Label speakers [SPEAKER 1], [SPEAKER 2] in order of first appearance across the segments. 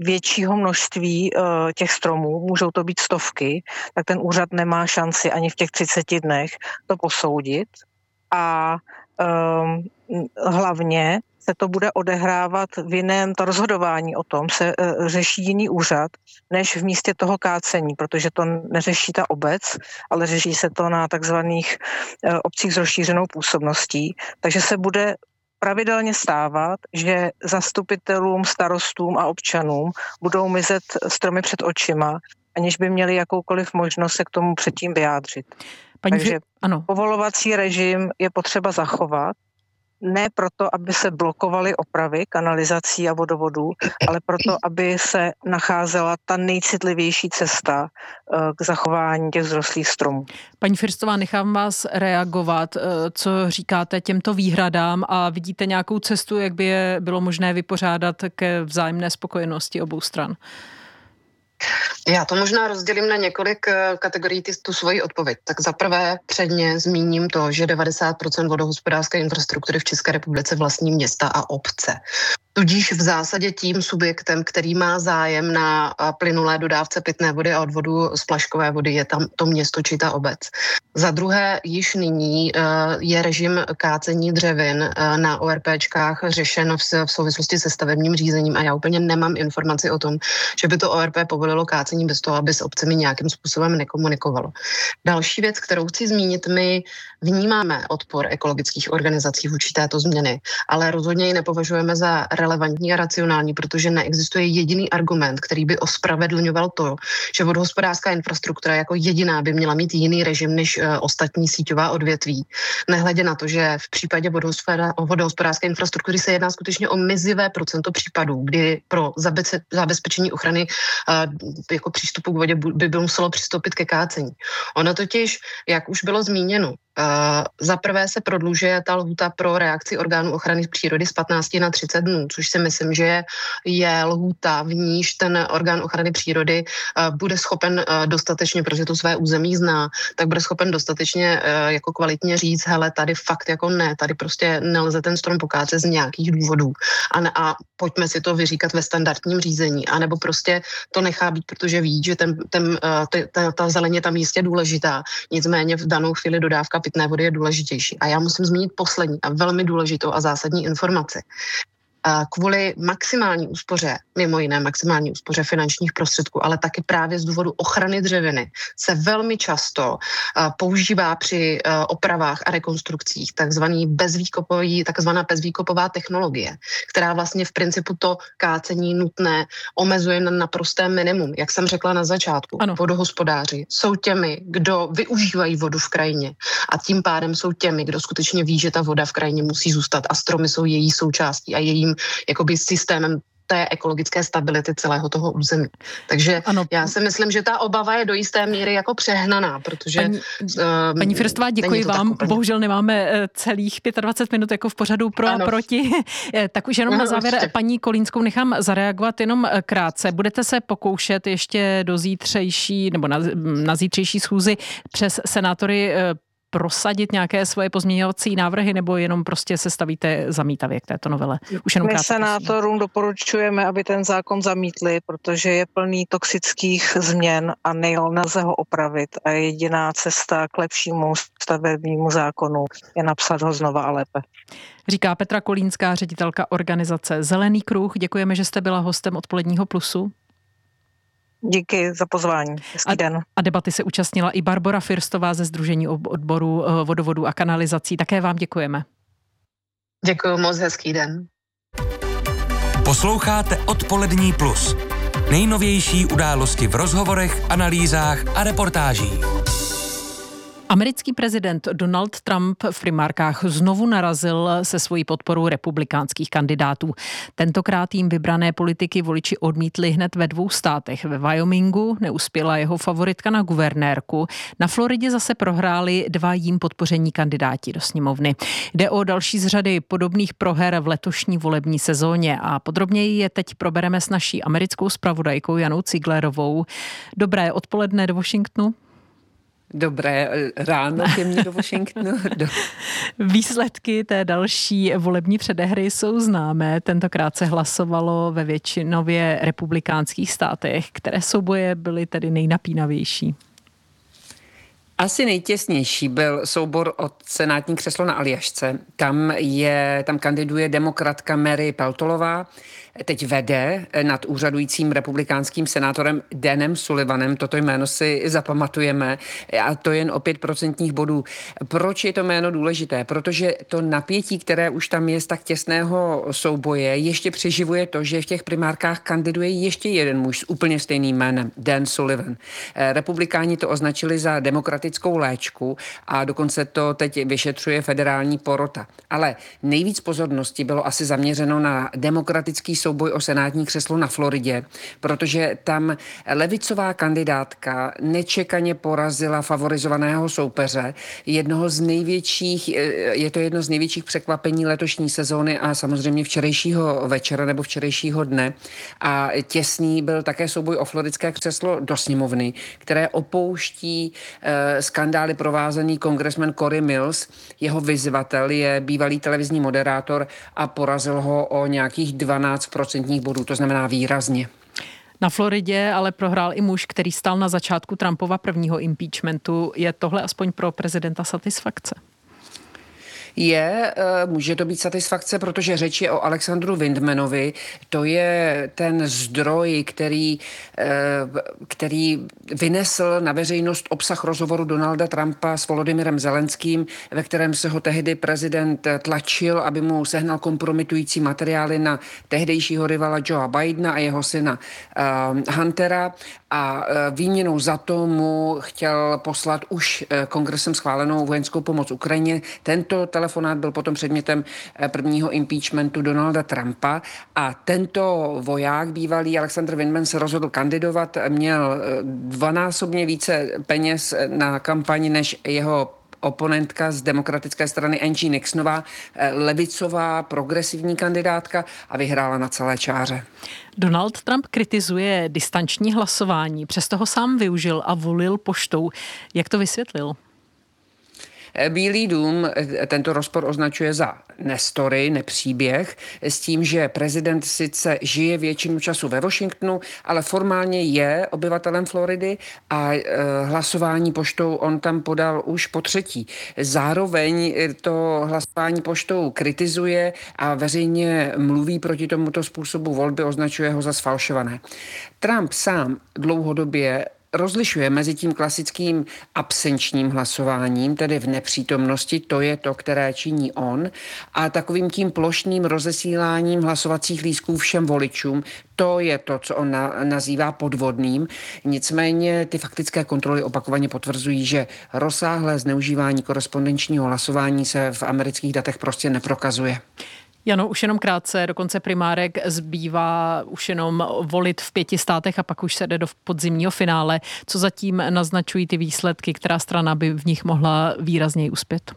[SPEAKER 1] většího množství těch stromů, můžou to být stovky, tak ten úřad nemá šanci ani v těch 30 dnech to posoudit. A hlavně se to bude odehrávat v jiném, to rozhodování o tom se řeší jiný úřad, než v místě toho kácení, protože to neřeší ta obec, ale řeší se to na takzvaných obcích s rozšířenou působností. Takže se bude pravidelně stávat, že zastupitelům, starostům a občanům budou mizet stromy před očima, aniž by měli jakoukoliv možnost se k tomu předtím vyjádřit. Takže
[SPEAKER 2] ano.
[SPEAKER 1] Povolovací režim je potřeba zachovat, ne proto, aby se blokovaly opravy kanalizací a vodovodů, ale proto, aby se nacházela ta nejcitlivější cesta k zachování těch vzrostlých stromů.
[SPEAKER 2] Paní Firstová, nechám vás reagovat. Co říkáte těmto výhradám a vidíte nějakou cestu, jak by je bylo možné vypořádat ke vzájemné spokojenosti obou stran?
[SPEAKER 3] Já to možná rozdělím na několik kategorií tu svoji odpověď. Tak za prvé předně zmíním to, že 90% vodohospodářské infrastruktury v České republice vlastní města a obce. Tudíž v zásadě tím subjektem, který má zájem na plynulé dodávce pitné vody a odvodu z flaškové vody, je tam to město či ta obec. Za druhé, již nyní je režim kácení dřevin na ORPčkách řešen v souvislosti se stavebním řízením a já úplně nemám informaci o tom, že by to ORP povolilo kácení bez toho, aby s obcemi nějakým způsobem nekomunikovalo. Další věc, kterou chci zmínit, my vnímáme odpor ekologických organizací vůči této změny, ale rozhodně ji nepovažujeme za relevantní a racionální, protože neexistuje jediný argument, který by ospravedlňoval to, že vodohospodářská infrastruktura jako jediná by měla mít jiný režim než ostatní síťová odvětví. Nehledě na to, že v případě vodohospodářské infrastruktury se jedná skutečně o mizivé procento případů, kdy pro zabezpečení ochrany jako přístupu k vodě by muselo přistoupit ke kácení. Ono totiž, jak už bylo zmíněno, za prvé se prodlužuje ta lhůta pro reakci orgánů ochrany přírody z 15 na 30 dnů, což si myslím, že je lhůta, v níž ten orgán ochrany přírody bude schopen dostatečně, protože to své území zná, tak bude schopen dostatečně jako kvalitně říct, hele, tady fakt jako ne, tady prostě nelze ten strom pokácet z nějakých důvodů a pojďme si to vyříkat ve standardním řízení, anebo prostě to nechá být, protože ví, že ta zeleň je tam jistě důležitá, nicméně v danou chvíli dodávka pitné vody je důležitější. A já musím zmínit poslední a velmi důležitou a zásadní informaci. Kvůli maximální úspoře, mimo jiné maximální úspoře finančních prostředků, ale taky právě z důvodu ochrany dřeviny, se velmi často používá při opravách a rekonstrukcích takzvaná bezvýkopová technologie, která vlastně v principu to kácení nutné omezuje na naprosté minimum. Jak jsem řekla na začátku, ano. Vodohospodáři jsou těmi, kdo využívají vodu v krajině a tím pádem jsou těmi, kdo skutečně ví, že ta voda v krajině musí zůstat a stromy jsou její součástí a jejím jakoby systémem té ekologické stability celého toho území. Takže ano. Já si myslím, že ta obava je do jisté míry jako přehnaná, protože...
[SPEAKER 2] Paní Firstová, děkuji vám. Bohužel nemáme celých 25 minut jako v pořadu pro a proti. Tak už jenom na závěr určitě. Paní Kolínskou nechám zareagovat jenom krátce. Budete se pokoušet ještě do zítřejší nebo na zítřejší schůzi přes senátory prosadit nějaké svoje pozměňovací návrhy, nebo jenom prostě se stavíte zamítavě k této novele? Už jenom
[SPEAKER 1] my senátorům doporučujeme, aby ten zákon zamítli, protože je plný toxických změn a nelze ho opravit. A jediná cesta k lepšímu stavebnímu zákonu je napsat ho znova a lépe.
[SPEAKER 2] Říká Petra Kolínská, ředitelka organizace Zelený kruh. Děkujeme, že jste byla hostem Odpoledního Plusu.
[SPEAKER 1] Díky za pozvání. Hezký den.
[SPEAKER 2] A debaty se účastnila i Barbora Firstová ze Sdružení odboru vodovodů a kanalizací. Také vám děkujeme.
[SPEAKER 3] Děkuji moc, hezký den.
[SPEAKER 4] Posloucháte Odpolední plus. Nejnovější události v rozhovorech, analýzách a reportážích.
[SPEAKER 2] Americký prezident Donald Trump v primárkách znovu narazil se svojí podporou republikánských kandidátů. Tentokrát jim vybrané politiky voliči odmítli hned ve 2 státech. Ve Wyomingu neuspěla jeho favoritka na guvernérku. Na Floridě zase prohráli 2 jím podpoření kandidáti do sněmovny. Jde o další z řady podobných proher v letošní volební sezóně a podrobněji je teď probereme s naší americkou zpravodajkou Janou Ciglerovou. Dobré odpoledne do Washingtonu.
[SPEAKER 5] Dobré ráno ke mně do Washingtonu.
[SPEAKER 2] Výsledky té další volební předehry jsou známé. Tentokrát se hlasovalo ve většinově republikánských státech. Které souboje byly tedy nejnapínavější?
[SPEAKER 5] Asi nejtěsnější byl soubor o senátní křeslo na Aljašce. Tam kandiduje demokratka Mary Peltolová. Teď vede nad úřadujícím republikánským senátorem Danem Sullivanem. Toto jméno si zapamatujeme a to jen o 5% bodů. Proč je to jméno důležité? Protože to napětí, které už tam je z tak těsného souboje, ještě přeživuje to, že v těch primárkách kandiduje ještě jeden muž s úplně stejným jménem, Dan Sullivan. Republikáni to označili za demokratickou léčku a dokonce to teď vyšetřuje federální porota. Ale nejvíc pozornosti bylo asi zaměřeno na demokratický souboj o senátní křeslo na Floridě, protože tam levicová kandidátka nečekaně porazila favorizovaného soupeře. Je to jedno z největších překvapení letošní sezóny a samozřejmě včerejšího večera nebo včerejšího dne. A těsný byl také souboj o floridské křeslo do sněmovny, které opouští skandály provázený kongresmen Cory Mills. Jeho vyzvatel je bývalý televizní moderátor a porazil ho o nějakých 12% bodů, to znamená výrazně.
[SPEAKER 2] Na Floridě ale prohrál i muž, který stál na začátku Trumpova prvního impeachmentu. Je tohle aspoň pro prezidenta satisfakce?
[SPEAKER 5] Může to být satisfakce, protože řeč je o Alexandru Vindmanovi. To je ten zdroj, který vynesl na veřejnost obsah rozhovoru Donalda Trumpa s Volodymyrem Zelenským, ve kterém se ho tehdy prezident tlačil, aby mu sehnal kompromitující materiály na tehdejšího rivala Joea Bidena a jeho syna Huntera. A výměnou za to mu chtěl poslat už kongresem schválenou vojenskou pomoc Ukrajině. Tento telefonát byl potom předmětem prvního impeachmentu Donalda Trumpa a tento voják, bývalý Alexander Vindman, se rozhodl kandidovat, měl 2násobně více peněz na kampani než jeho oponentka z demokratické strany Angie Nixonová, levicová progresivní kandidátka, a vyhrála na celé čáře.
[SPEAKER 2] Donald Trump kritizuje distanční hlasování, přesto ho sám využil a volil poštou. Jak to vysvětlil?
[SPEAKER 5] Bílý dům tento rozpor označuje za nestory, nepříběh, s tím, že prezident sice žije většinu času ve Washingtonu, ale formálně je obyvatelem Floridy a hlasování poštou on tam podal už po třetí. Zároveň to hlasování poštou kritizuje a veřejně mluví proti tomuto způsobu volby, označuje ho za sfalšované. Trump sám dlouhodobě rozlišuje mezi tím klasickým absenčním hlasováním, tedy v nepřítomnosti, to je to, které činí on, a takovým tím plošným rozesíláním hlasovacích lístků všem voličům, to je to, co on nazývá podvodným. Nicméně ty faktické kontroly opakovaně potvrzují, že rozsáhlé zneužívání korespondenčního hlasování se v amerických datech prostě neprokazuje.
[SPEAKER 2] Jano, už jenom krátce, do konce primárek zbývá už jenom volit v 5 státech a pak už se jde do podzimního finále. Co zatím naznačují ty výsledky, která strana by v nich mohla výrazněji uspět?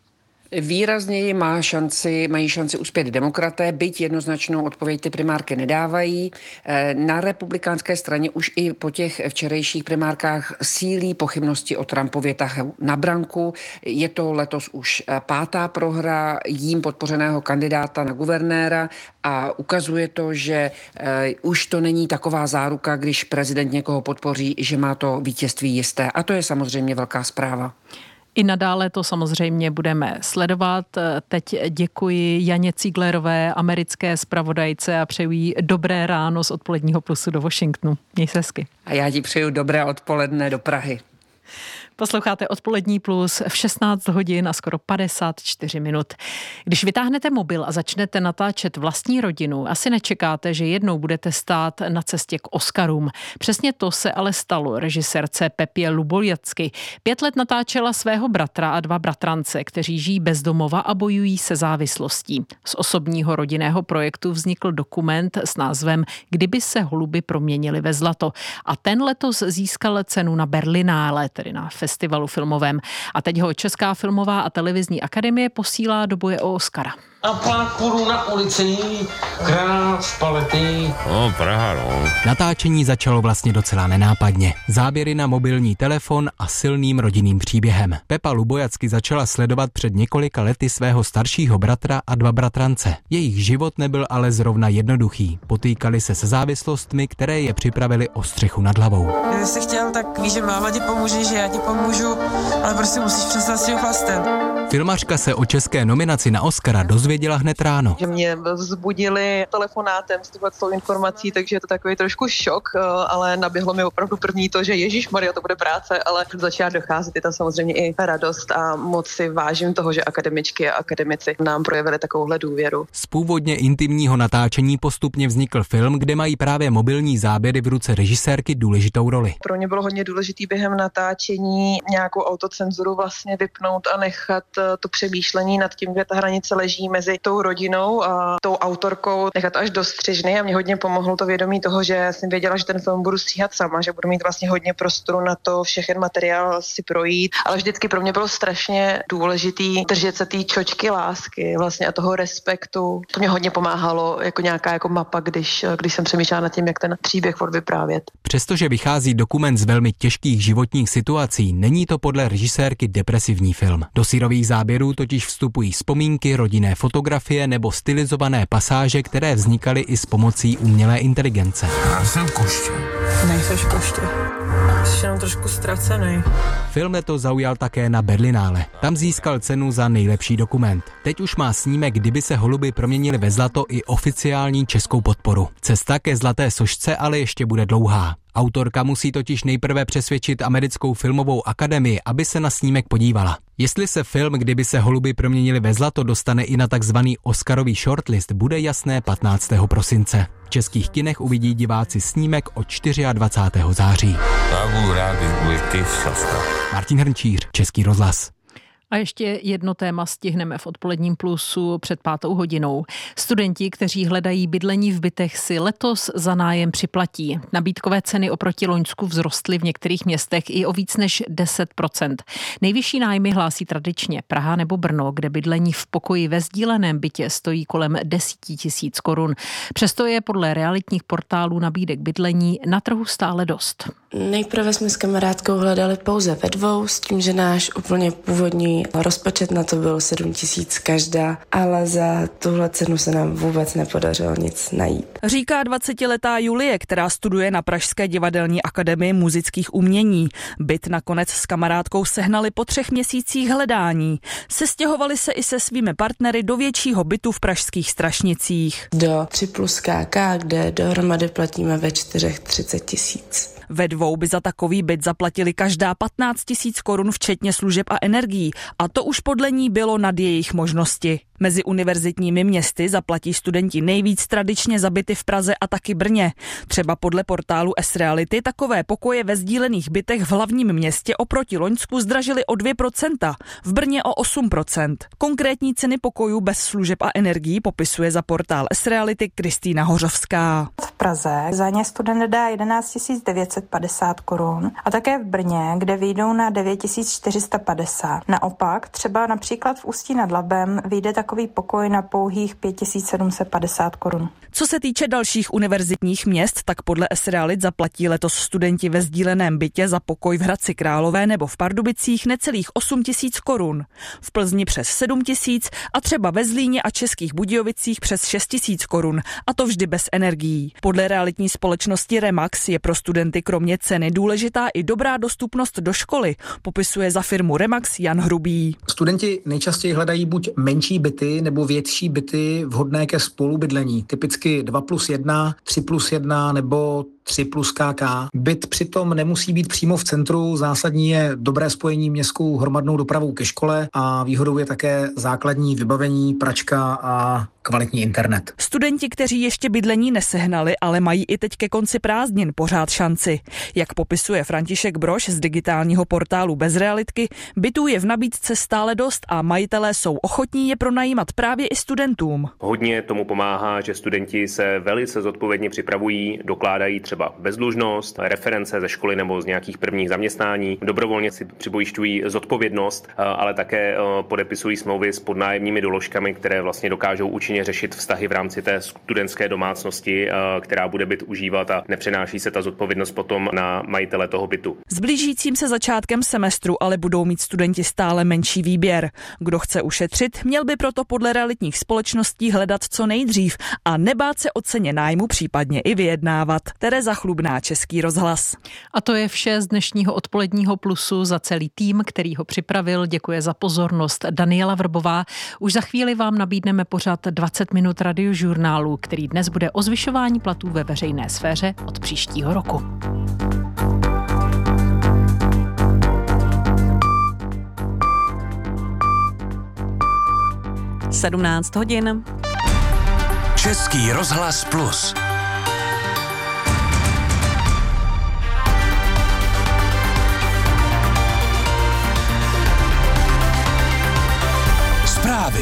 [SPEAKER 5] Výrazněji mají šanci uspět demokraté, byť jednoznačnou odpověď ty primárky nedávají. Na republikánské straně už i po těch včerejších primárkách sílí pochybnosti o Trumpově tahu na branku. Je to letos už 5. prohra jím podpořeného kandidáta na guvernéra a ukazuje to, že už to není taková záruka, když prezident někoho podpoří, že má to vítězství jisté. A to je samozřejmě velká zpráva.
[SPEAKER 2] I nadále to samozřejmě budeme sledovat. Teď děkuji Janě Cíglerové, americké zpravodajce, a přeju jí dobré ráno z Odpoledního plusu do Washingtonu. Měj se hezky.
[SPEAKER 5] A já ti přeju dobré odpoledne do Prahy.
[SPEAKER 2] Posloucháte Odpolední plus v 16 hodin a skoro 54 minut. Když vytáhnete mobil a začnete natáčet vlastní rodinu, asi nečekáte, že jednou budete stát na cestě k Oscarům. Přesně to se ale stalo režisérce Pepě Lubojevsky. 5 let natáčela svého bratra a 2 bratrance, kteří žijí bez domova a bojují se závislostí. Z osobního rodinného projektu vznikl dokument s názvem Kdyby se holuby proměnily ve zlato. A ten letos získal cenu na Berlinále, tedy na festivalu filmovém. A teď ho Česká filmová a televizní akademie posílá do boje o Oscara.
[SPEAKER 6] A pak půjdu na ulici, krát z palety.
[SPEAKER 7] No, Praha, no.
[SPEAKER 8] Natáčení začalo vlastně docela nenápadně. Záběry na mobilní telefon a silným rodinným příběhem. Pepa Lubojacky začala sledovat před několika lety svého staršího bratra a 2 bratrance. Jejich život nebyl ale zrovna jednoduchý. Potýkali se závislostmi, které je připravili o střechu nad hlavou.
[SPEAKER 9] Kdyby jsi chtěl, tak víš, že máma ti pomůže, že já ti pomůžu, ale prostě musíš přestat s tím chlastem.
[SPEAKER 8] Filmařka se o české nominaci na Oscara dozvěděla hned ráno.
[SPEAKER 10] Že mě vzbudili telefonátem s tou informací, takže je to takový trošku šok, ale naběhlo mi opravdu první to, že ježišmarja, to bude práce, ale začala docházet, je tam samozřejmě i radost a moc si vážím toho, že akademičky a akademici nám projevili takovouhle důvěru.
[SPEAKER 8] Z původně intimního natáčení postupně vznikl film, kde mají právě mobilní záběry v ruce režisérky důležitou roli.
[SPEAKER 10] Pro mě bylo hodně důležitý během natáčení nějakou autocenzuru vlastně vypnout a nechat to přemýšlení nad tím, kde ta hranice leží mezi tou rodinou a tou autorkou, nechat až do střižny a mě hodně pomohlo to vědomí toho, že jsem věděla, že ten film budu stříhat sama, že budu mít vlastně hodně prostoru na to všechen materiál si projít, ale vždycky pro mě bylo strašně důležitý držet se té čočky lásky vlastně a toho respektu. To mě hodně pomáhalo jako nějaká jako mapa, když jsem přemýšlela nad tím, jak ten příběh odvyprávět.
[SPEAKER 8] Přestože vychází dokument z velmi těžkých životních situací, není to podle režisérky depresivní film. Do syrových záběrů totiž vstupují vzpomínky, rodinné fotografie nebo stylizované pasáže, které vznikaly i s pomocí umělé inteligence.
[SPEAKER 6] Já jsem koště.
[SPEAKER 9] Nejseš koště. Jsi jenom trošku ztracený.
[SPEAKER 8] Film letos zaujal také na Berlinále. Tam získal cenu za nejlepší dokument. Teď už má snímek Kdyby se holuby proměnily ve zlato i oficiální českou podporu. Cesta ke zlaté sošce ale ještě bude dlouhá. Autorka musí totiž nejprve přesvědčit americkou filmovou akademii, aby se na snímek podívala. Jestli se film Kdyby se holuby proměnily ve zlato dostane i na takzvaný Oscarový shortlist, bude jasné 15. prosince. V českých kinech uvidí diváci snímek od 24. září.
[SPEAKER 7] Já budu rád, když budeš ty Saska.
[SPEAKER 8] Martin Hrnčíř, Český rozhlas.
[SPEAKER 2] A ještě jedno téma stihneme v odpoledním plusu před 5. hodinou. Studenti, kteří hledají bydlení v bytech, si letos za nájem připlatí. Nabídkové ceny oproti loňsku vzrostly v některých městech i o víc než 10%. Nejvyšší nájmy hlásí tradičně Praha nebo Brno, kde bydlení v pokoji ve sdíleném bytě stojí kolem 10 000 korun. Přesto je podle realitních portálů nabídek bydlení na trhu stále dost.
[SPEAKER 11] Nejprve jsme s kamarádkou hledali pouze ve 2, s tím, že náš úplně původní rozpočet na to byl 7 000 každá, ale za tuhle cenu se nám vůbec nepodařilo nic najít.
[SPEAKER 12] Říká 20letá Julie, která studuje na Pražské divadelní akademii muzických umění. Byt nakonec s kamarádkou sehnali po 3 měsících hledání. Sestěhovali se i se svými partnery do většího bytu v pražských Strašnicích.
[SPEAKER 11] Do 3+ KK, kde dohromady platíme ve 4 30 000.
[SPEAKER 12] Ve 2 by za takový byt zaplatili každá 15 000 korun včetně služeb a energií a to už podle ní bylo nad jejich možnosti. Mezi univerzitními městy zaplatí studenti nejvíc tradičně za byty v Praze a taky Brně. Třeba podle portálu S-Reality takové pokoje ve sdílených bytech v hlavním městě oproti loňsku zdražily o 2%, v Brně o 8%. Konkrétní ceny pokojů bez služeb a energií popisuje za portál S-Reality Kristýna Hořovská.
[SPEAKER 13] V Praze za ně student dá 11 950 korun a také v Brně, kde vyjdou na 9 450. Naopak, třeba například v Ústí nad Labem vyjde takový pokoj na pouhých 5 750 korun.
[SPEAKER 12] Co se týče dalších univerzitních měst, tak podle S-Realit zaplatí letos studenti ve sdíleném bytě za pokoj v Hradci Králové nebo v Pardubicích necelých 8 000 korun. V Plzni přes 7 000 a třeba ve Zlíně a Českých Budějovicích přes 6 000 korun. A to vždy bez energií. Podle realitní společnosti Remax je pro studenty kromě ceny důležitá i dobrá dostupnost do školy, popisuje za firmu Remax Jan Hrubý.
[SPEAKER 14] Studenti nejčastěji hledají buď menší byty nebo větší byty vhodné ke spolubydlení, typicky 2+1, 3+1 nebo 3+ KK. Byt přitom nemusí být přímo v centru, zásadní je dobré spojení městskou hromadnou dopravou ke škole a výhodou je také základní vybavení, pračka a kvalitní internet.
[SPEAKER 12] Studenti, kteří ještě bydlení nesehnali, ale mají i teď ke konci prázdnin pořád šanci. Jak popisuje František Brož z digitálního portálu Bez realitky, bytů je v nabídce stále dost a majitelé jsou ochotní je pronajímat právě i studentům.
[SPEAKER 15] Hodně tomu pomáhá, že studenti se velice zodpovědně připravují, dokládají třeba třeba bezdlužnost, reference ze školy nebo z nějakých prvních zaměstnání. Dobrovolně si připojišťují zodpovědnost, ale také podepisují smlouvy s podnájemními doložkami, které vlastně dokážou účinně řešit vztahy v rámci té studentské domácnosti, která bude byt užívat a nepřenáší se ta zodpovědnost potom na majitele toho bytu.
[SPEAKER 12] S blížícím se začátkem semestru ale budou mít studenti stále menší výběr. Kdo chce ušetřit, měl by proto podle realitních společností hledat co nejdřív a nebát se o ceně nájmu, případně i vyjednávat. Tereza Chlubná, Český rozhlas.
[SPEAKER 2] A to je vše z dnešního odpoledního Plusu. Za celý tým, který ho připravil, děkuje za pozornost Daniela Vrbová. Už za chvíli vám nabídneme pořad 20 minut radiožurnálu, který dnes bude o zvyšování platů ve veřejné sféře od příštího roku.
[SPEAKER 12] 17 hodin.
[SPEAKER 4] Český rozhlas Plus. Zprávy.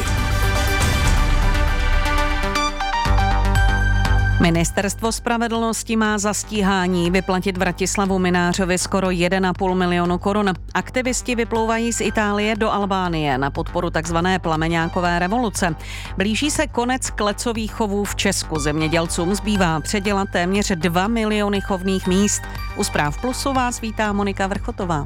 [SPEAKER 16] Ministerstvo spravedlnosti má za stíhání vyplatit Vratislavu Mynářovi skoro 1,5 milionu korun. Aktivisti vyplouvají z Itálie do Albánie na podporu takzvané plameňákové revoluce. Blíží se konec klecových chovů v Česku. Zemědělcům zbývá předělat téměř 2 miliony chovných míst. U Zpráv Plusu vás vítá Monika Vrchotová.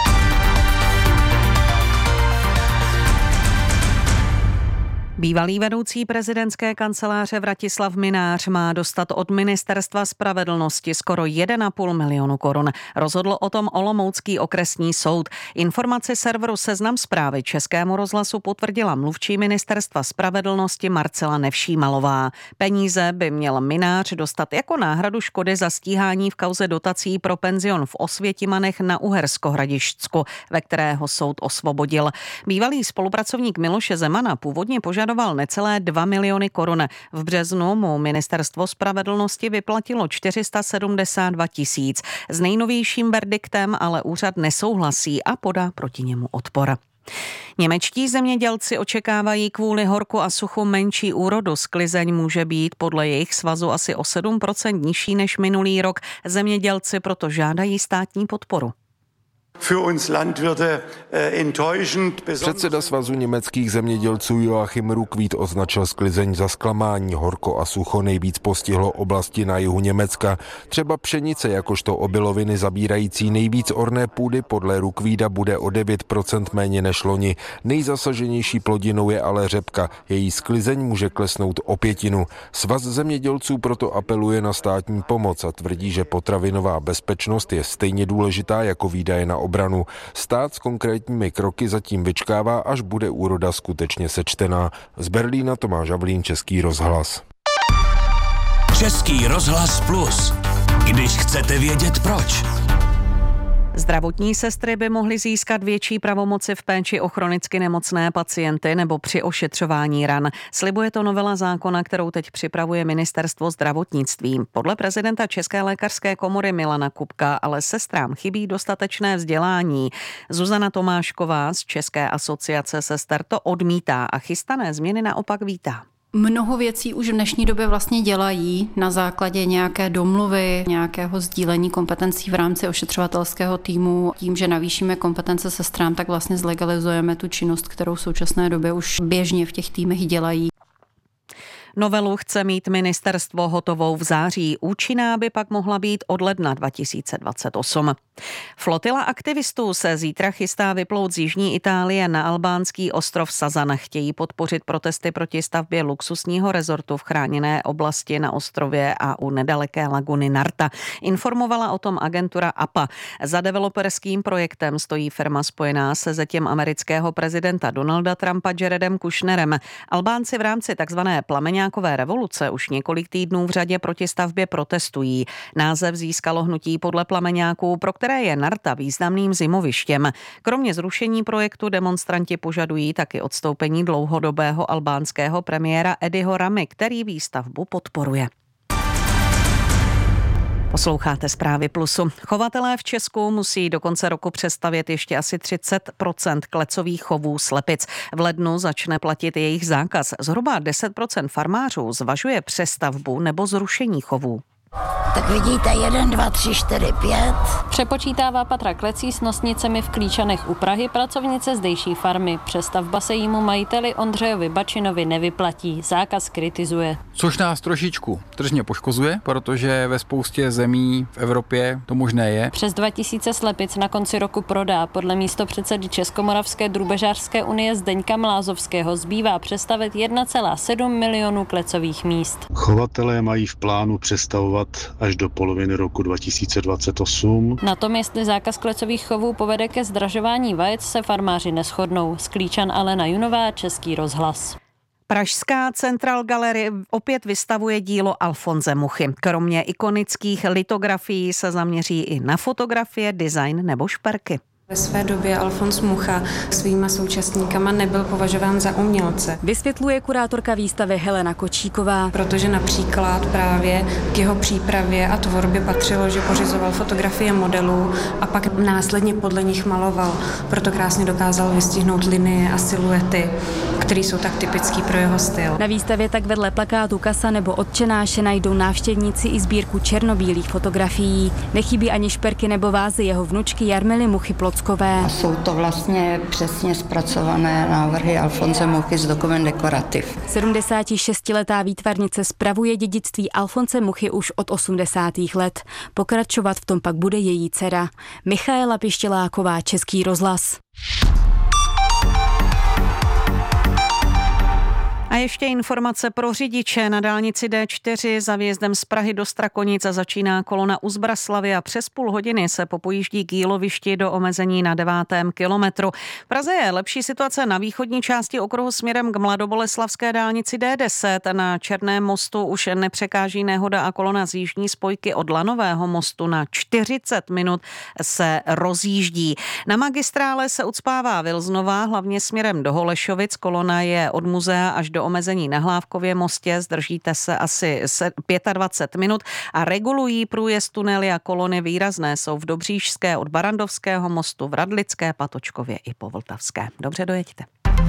[SPEAKER 16] Bývalý vedoucí prezidentské kanceláře Vratislav Mynář má dostat od Ministerstva spravedlnosti skoro 1,5 milionu korun. Rozhodl o tom Olomoucký okresní soud. Informaci serveru Seznam Zprávy Českému rozhlasu potvrdila mluvčí Ministerstva spravedlnosti Marcela Nevšímalová. Peníze by měl Mynář dostat jako náhradu škody za stíhání v kauze dotací pro penzion v Osvětimanech na Uhersko-Hradišťsku, ve kterého soud osvobodil. Bývalý spolupracovník Miloše Zemana původně požadoval necelé 2 miliony korun. V březnu mu Ministerstvo spravedlnosti vyplatilo 472 000. S nejnovějším verdiktem ale úřad nesouhlasí a podá proti němu odpor. Němečtí zemědělci očekávají kvůli horku a suchu menší úrodu. Sklizeň může být podle jejich svazu asi o 7% nižší než minulý rok. Zemědělci proto žádají státní podporu.
[SPEAKER 17] Předseda svazu německých zemědělců Joachim Ruckwied označil sklizeň za zklamání. Horko a sucho nejvíc postihlo oblasti na jihu Německa. Třeba pšenice jakožto obiloviny zabírající nejvíc orné půdy podle Ruckwieda bude o 9% méně než loni. Nejzasaženější plodinou je ale řepka. Její sklizeň může klesnout o 1/5. Svaz zemědělců proto apeluje na státní pomoc a tvrdí, že potravinová bezpečnost je stejně důležitá jako výdaje na obranu. Stát s konkrétními kroky zatím vyčkává, až bude úroda skutečně sečtená. Z Berlína Tomáš Havlín, Český rozhlas.
[SPEAKER 4] Český rozhlas Plus. Když chcete vědět proč.
[SPEAKER 16] Zdravotní sestry by mohly získat větší pravomoci v péči o chronicky nemocné pacienty nebo při ošetřování ran. Slibuje to novela zákona, kterou teď připravuje Ministerstvo zdravotnictví. Podle prezidenta České lékařské komory Milana Kupka ale sestrám chybí dostatečné vzdělání. Zuzana Tomášková z České asociace sester to odmítá a chystané změny naopak vítá.
[SPEAKER 18] Mnoho věcí už v dnešní době vlastně dělají na základě nějaké domluvy, nějakého sdílení kompetencí v rámci ošetřovatelského týmu. Tím, že navýšíme kompetence sestrám, tak vlastně zlegalizujeme tu činnost, kterou v současné době už běžně v těch týmech dělají.
[SPEAKER 16] Novelu chce mít ministerstvo hotovou v září. Účinná by pak mohla být od ledna 2028. Flotila aktivistů se zítra chystá vyplout z jižní Itálie na albánský ostrov Sazan. Chtějí podpořit protesty proti stavbě luxusního rezortu v chráněné oblasti na ostrově a u nedaleké laguny Narta. Informovala o tom agentura APA. Za developerským projektem stojí firma spojená se zetěm amerického prezidenta Donalda Trumpa Jaredem Kushnerem. Albánci v rámci takzvané plameňákové revoluce už několik týdnů v řadě proti stavbě protestují. Název získalo hnutí podle plameňáků, pro které je Narta významným zimovištěm. Kromě zrušení projektu demonstranti požadují taky odstoupení dlouhodobého albánského premiéra Ediho Ramy, který výstavbu podporuje. Posloucháte Zprávy Plusu. Chovatelé v Česku musí do konce roku přestavět ještě asi 30% klecových chovů slepic. V lednu začne platit jejich zákaz. Zhruba 10% farmářů zvažuje přestavbu nebo zrušení chovů.
[SPEAKER 19] Tak vidíte, 1, 2, 3, 4, 5.
[SPEAKER 20] Přepočítává Patra Klecí s nosnicemi v Klíčanech u Prahy, pracovnice zdejší farmy. Přestavba se jímu majiteli Ondřejovi Bačinovi nevyplatí. Zákaz kritizuje.
[SPEAKER 21] Což nás trošičku tržně poškozuje, protože ve spoustě zemí v Evropě to možné je.
[SPEAKER 20] Přes 2000 slepic na konci roku prodá. Podle místopředsedy Českomoravské drůbežářské unie Zdeňka Mlázovského zbývá přestavět 1,7 milionu klecových míst.
[SPEAKER 22] Chovatelé mají v plánu přestavovat až do poloviny roku 2028.
[SPEAKER 20] Na tom, jestli zákaz klecových chovů povede ke zdražování vajec, se farmáři neshodnou. Z Klíčan Alena Junová, Český rozhlas.
[SPEAKER 16] Pražská Central Gallery opět vystavuje dílo Alfonse Muchy. Kromě ikonických litografií se zaměří i na fotografie, design nebo šperky.
[SPEAKER 23] Ve své době Alfons Mucha svýma současníkama nebyl považován za umělce.
[SPEAKER 12] Vysvětluje kurátorka výstavy Helena Kočíková.
[SPEAKER 23] Protože například právě k jeho přípravě a tvorbě patřilo, že pořizoval fotografie modelů a pak následně podle nich maloval. Proto krásně dokázal vystihnout linie a siluety, které jsou tak typický pro jeho styl.
[SPEAKER 12] Na výstavě tak vedle plakátu Kasa nebo Otčenáše najdou návštěvníci i sbírku černobílých fotografií. Nechybí ani šperky nebo vázy jeho vnučky Jarmily Muchy Plockové.
[SPEAKER 24] A jsou to vlastně přesně zpracované návrhy Alfonse Muchy z Dokument Dekorativ.
[SPEAKER 12] 76letá výtvarnice spravuje dědictví Alfonse Muchy už od 80. let. Pokračovat v tom pak bude její dcera. Michaela Pištěláková, Český rozhlas.
[SPEAKER 16] A ještě informace pro řidiče. Na dálnici D4 za vjezdem z Prahy do Strakonic začíná kolona u Zbraslavy a přes půl hodiny se popojíždí k Jílovišti do omezení na 9. kilometru. V Praze je lepší situace na východní části okruhu směrem k mladoboleslavské dálnici D10. Na Černém mostu už nepřekáží nehoda a kolona z jižní spojky od Lanového mostu na 40 minut se rozjíždí. Na magistrále se ucpává Vilznova, hlavně směrem do Holešovic. Kolona je od muzea až do omezení na Hlávkově mostě, zdržíte se asi 25 minut a regulují průjezd tunely a kolony výrazné jsou v Dobříšské od Barandovského mostu, v Radlické, Patočkově i po Vltavské. Dobře, dojeďte.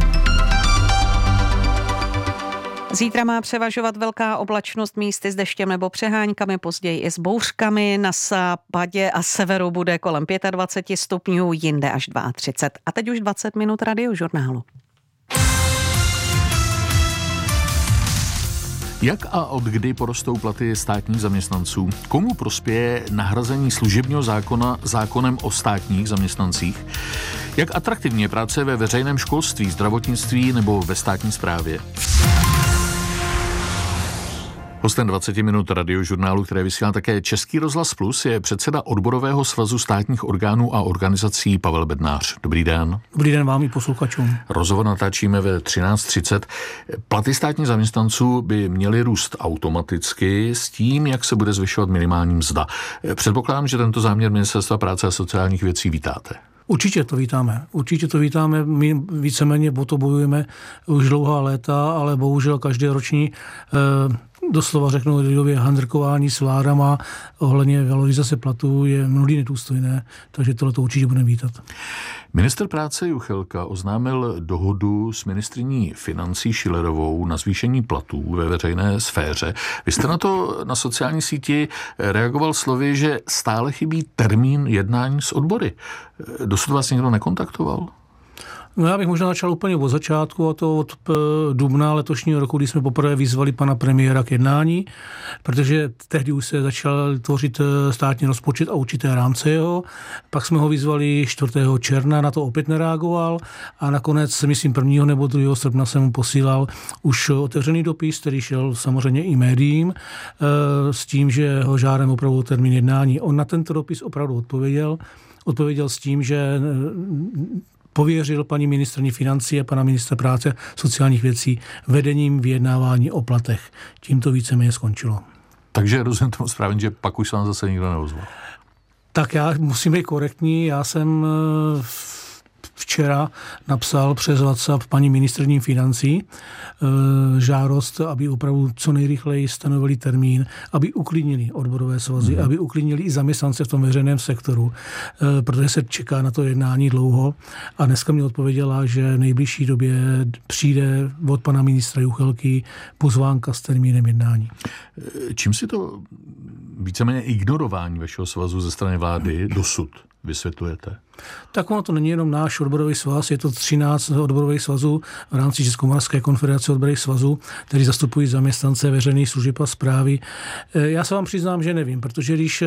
[SPEAKER 16] Zítra má převažovat velká oblačnost, místy s deštěm nebo přeháňkami, později i s bouřkami. Na západě a severu bude kolem 25 stupňů, jinde až 32. A teď už 20 minut Radiožurnálu.
[SPEAKER 25] Jak a od kdy porostou platy státních zaměstnanců? Komu prospěje nahrazení služebního zákona zákonem o státních zaměstnancích? Jak atraktivní je práce ve veřejném školství, zdravotnictví nebo ve státní správě? Hostem 20 minut Radiožurnálu, které vysílá také Český rozhlas Plus, je předseda Odborového svazu státních orgánů a organizací Pavel Bednář. Dobrý den.
[SPEAKER 26] Dobrý den vám i posluchačům.
[SPEAKER 25] Rozhovor natáčíme ve 13:30. Platy státních zaměstnanců by měly růst automaticky s tím, jak se bude zvyšovat minimální mzda. Předpokládám, že tento záměr Ministerstva práce a sociálních věcí vítáte.
[SPEAKER 26] Určitě to vítáme. My víceméně o to bojujeme už dlouhá léta, ale bohužel každoroční doslova řeknu lidově handrkování s vládama ohledně valorizace platů je mnohdy nedůstojné, takže tohle to určitě budeme vítat.
[SPEAKER 25] Ministr práce Juchelka oznámil dohodu s ministryní financí Schillerovou na zvýšení platů ve veřejné sféře. Vy jste na to na sociální síti reagoval slovy, že stále chybí termín jednání s odbory. Dosud vás někdo nekontaktoval?
[SPEAKER 26] No já bych možná začal úplně od začátku, a to od dubna letošního roku, kdy jsme poprvé vyzvali pana premiéra k jednání, protože tehdy už se začal tvořit státní rozpočet a určité rámce jeho. Pak jsme ho vyzvali 4. června, na to opět nereagoval a nakonec, myslím 1. nebo 2. srpna jsem mu posílal už otevřený dopis, který šel samozřejmě i médiím, s tím, že ho žádám opravdu termín jednání. On na tento dopis opravdu odpověděl s tím, že pověřil paní ministryni financí a pana ministra práce sociálních věcí vedením vyjednávání o platech. Tím to víceméně skončilo.
[SPEAKER 25] Takže rozumím tomu správně, že pak už se vám zase nikdo neozval.
[SPEAKER 26] Tak já musím být korektní. Já jsem včera napsal přes WhatsApp paní ministryni financí žádost, aby opravdu co nejrychleji stanovili termín, aby uklidnili odborové svazy, aby uklidnili i zaměstnance v tom veřejném sektoru, protože se čeká na to jednání dlouho. A dneska mi odpověděla, že v nejbližší době přijde od pana ministra Juchelky pozvánka s termínem jednání.
[SPEAKER 25] Čím si to víceméně ignorování vašeho svazu ze strany vlády dosud vysvětlujete?
[SPEAKER 26] Tak ono to není jenom náš odborový svaz, je to 13 odborových svazů v rámci Českomoravské konfederace odborových svazů, kteří zastupují zaměstnance veřejných služeb a správy. Já se vám přiznám, že nevím, protože když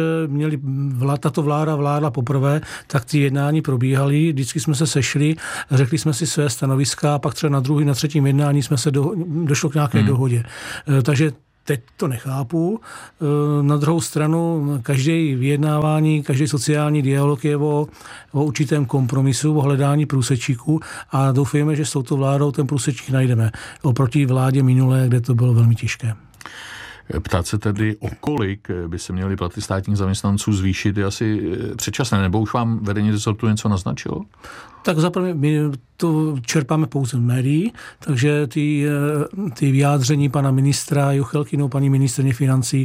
[SPEAKER 26] tato vláda vládla poprvé, tak ty jednání probíhaly, vždycky jsme se sešli, řekli jsme si své stanoviska a pak třeba na druhý, na třetím jednání jsme se došlo k nějaké dohodě. Takže teď to nechápu. Na druhou stranu každý vyjednávání, každý sociální dialog je o určitém kompromisu, o hledání průsečíků a doufejme, že s touto vládou ten průsečík najdeme. Oproti vládě minulé, kde to bylo velmi těžké.
[SPEAKER 25] Ptát se tedy, o kolik by se měly platy státních zaměstnanců zvýšit, je asi předčasné, nebo už vám vedení rezortu něco naznačilo?
[SPEAKER 26] Tak zaprvé my to čerpáme pouze v médií, takže ty vyjádření pana ministra Juchelky nebo paní ministryně financí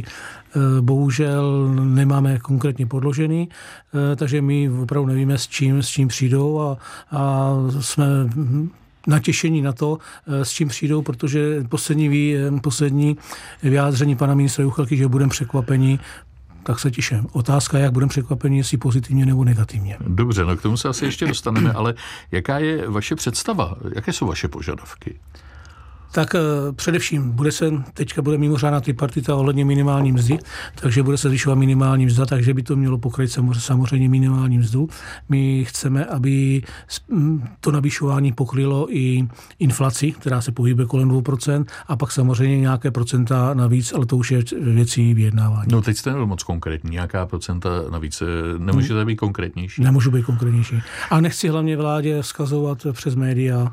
[SPEAKER 26] bohužel nemáme konkrétně podložený, takže my opravdu nevíme, s čím přijdou a jsme natěšení na to, s čím přijdou, protože poslední vyjádření pana ministra Juchelky, že budeme překvapeni, tak se těším. Otázka je, jak budeme překvapeni, jestli pozitivně nebo negativně.
[SPEAKER 25] Dobře, no k tomu se asi ještě dostaneme, ale jaká je vaše představa? Jaké jsou vaše požadavky?
[SPEAKER 26] Tak především teďka bude mimořádná tripartita ohledně minimální mzdy, takže bude se zvyšovat minimální mzda, takže by to mělo pokryt samozřejmě minimální mzdu. My chceme, aby to navýšování pokrylo i inflaci, která se pohybuje kolem 2%, a pak samozřejmě nějaké procenta navíc, ale to už je věcí vyjednávání.
[SPEAKER 25] No teď jste nebyl moc konkrétní, nějaká procenta navíc, nemůžete být konkrétnější?
[SPEAKER 26] Nemůžu být konkrétnější. A nechci hlavně vládě vzkazovat přes média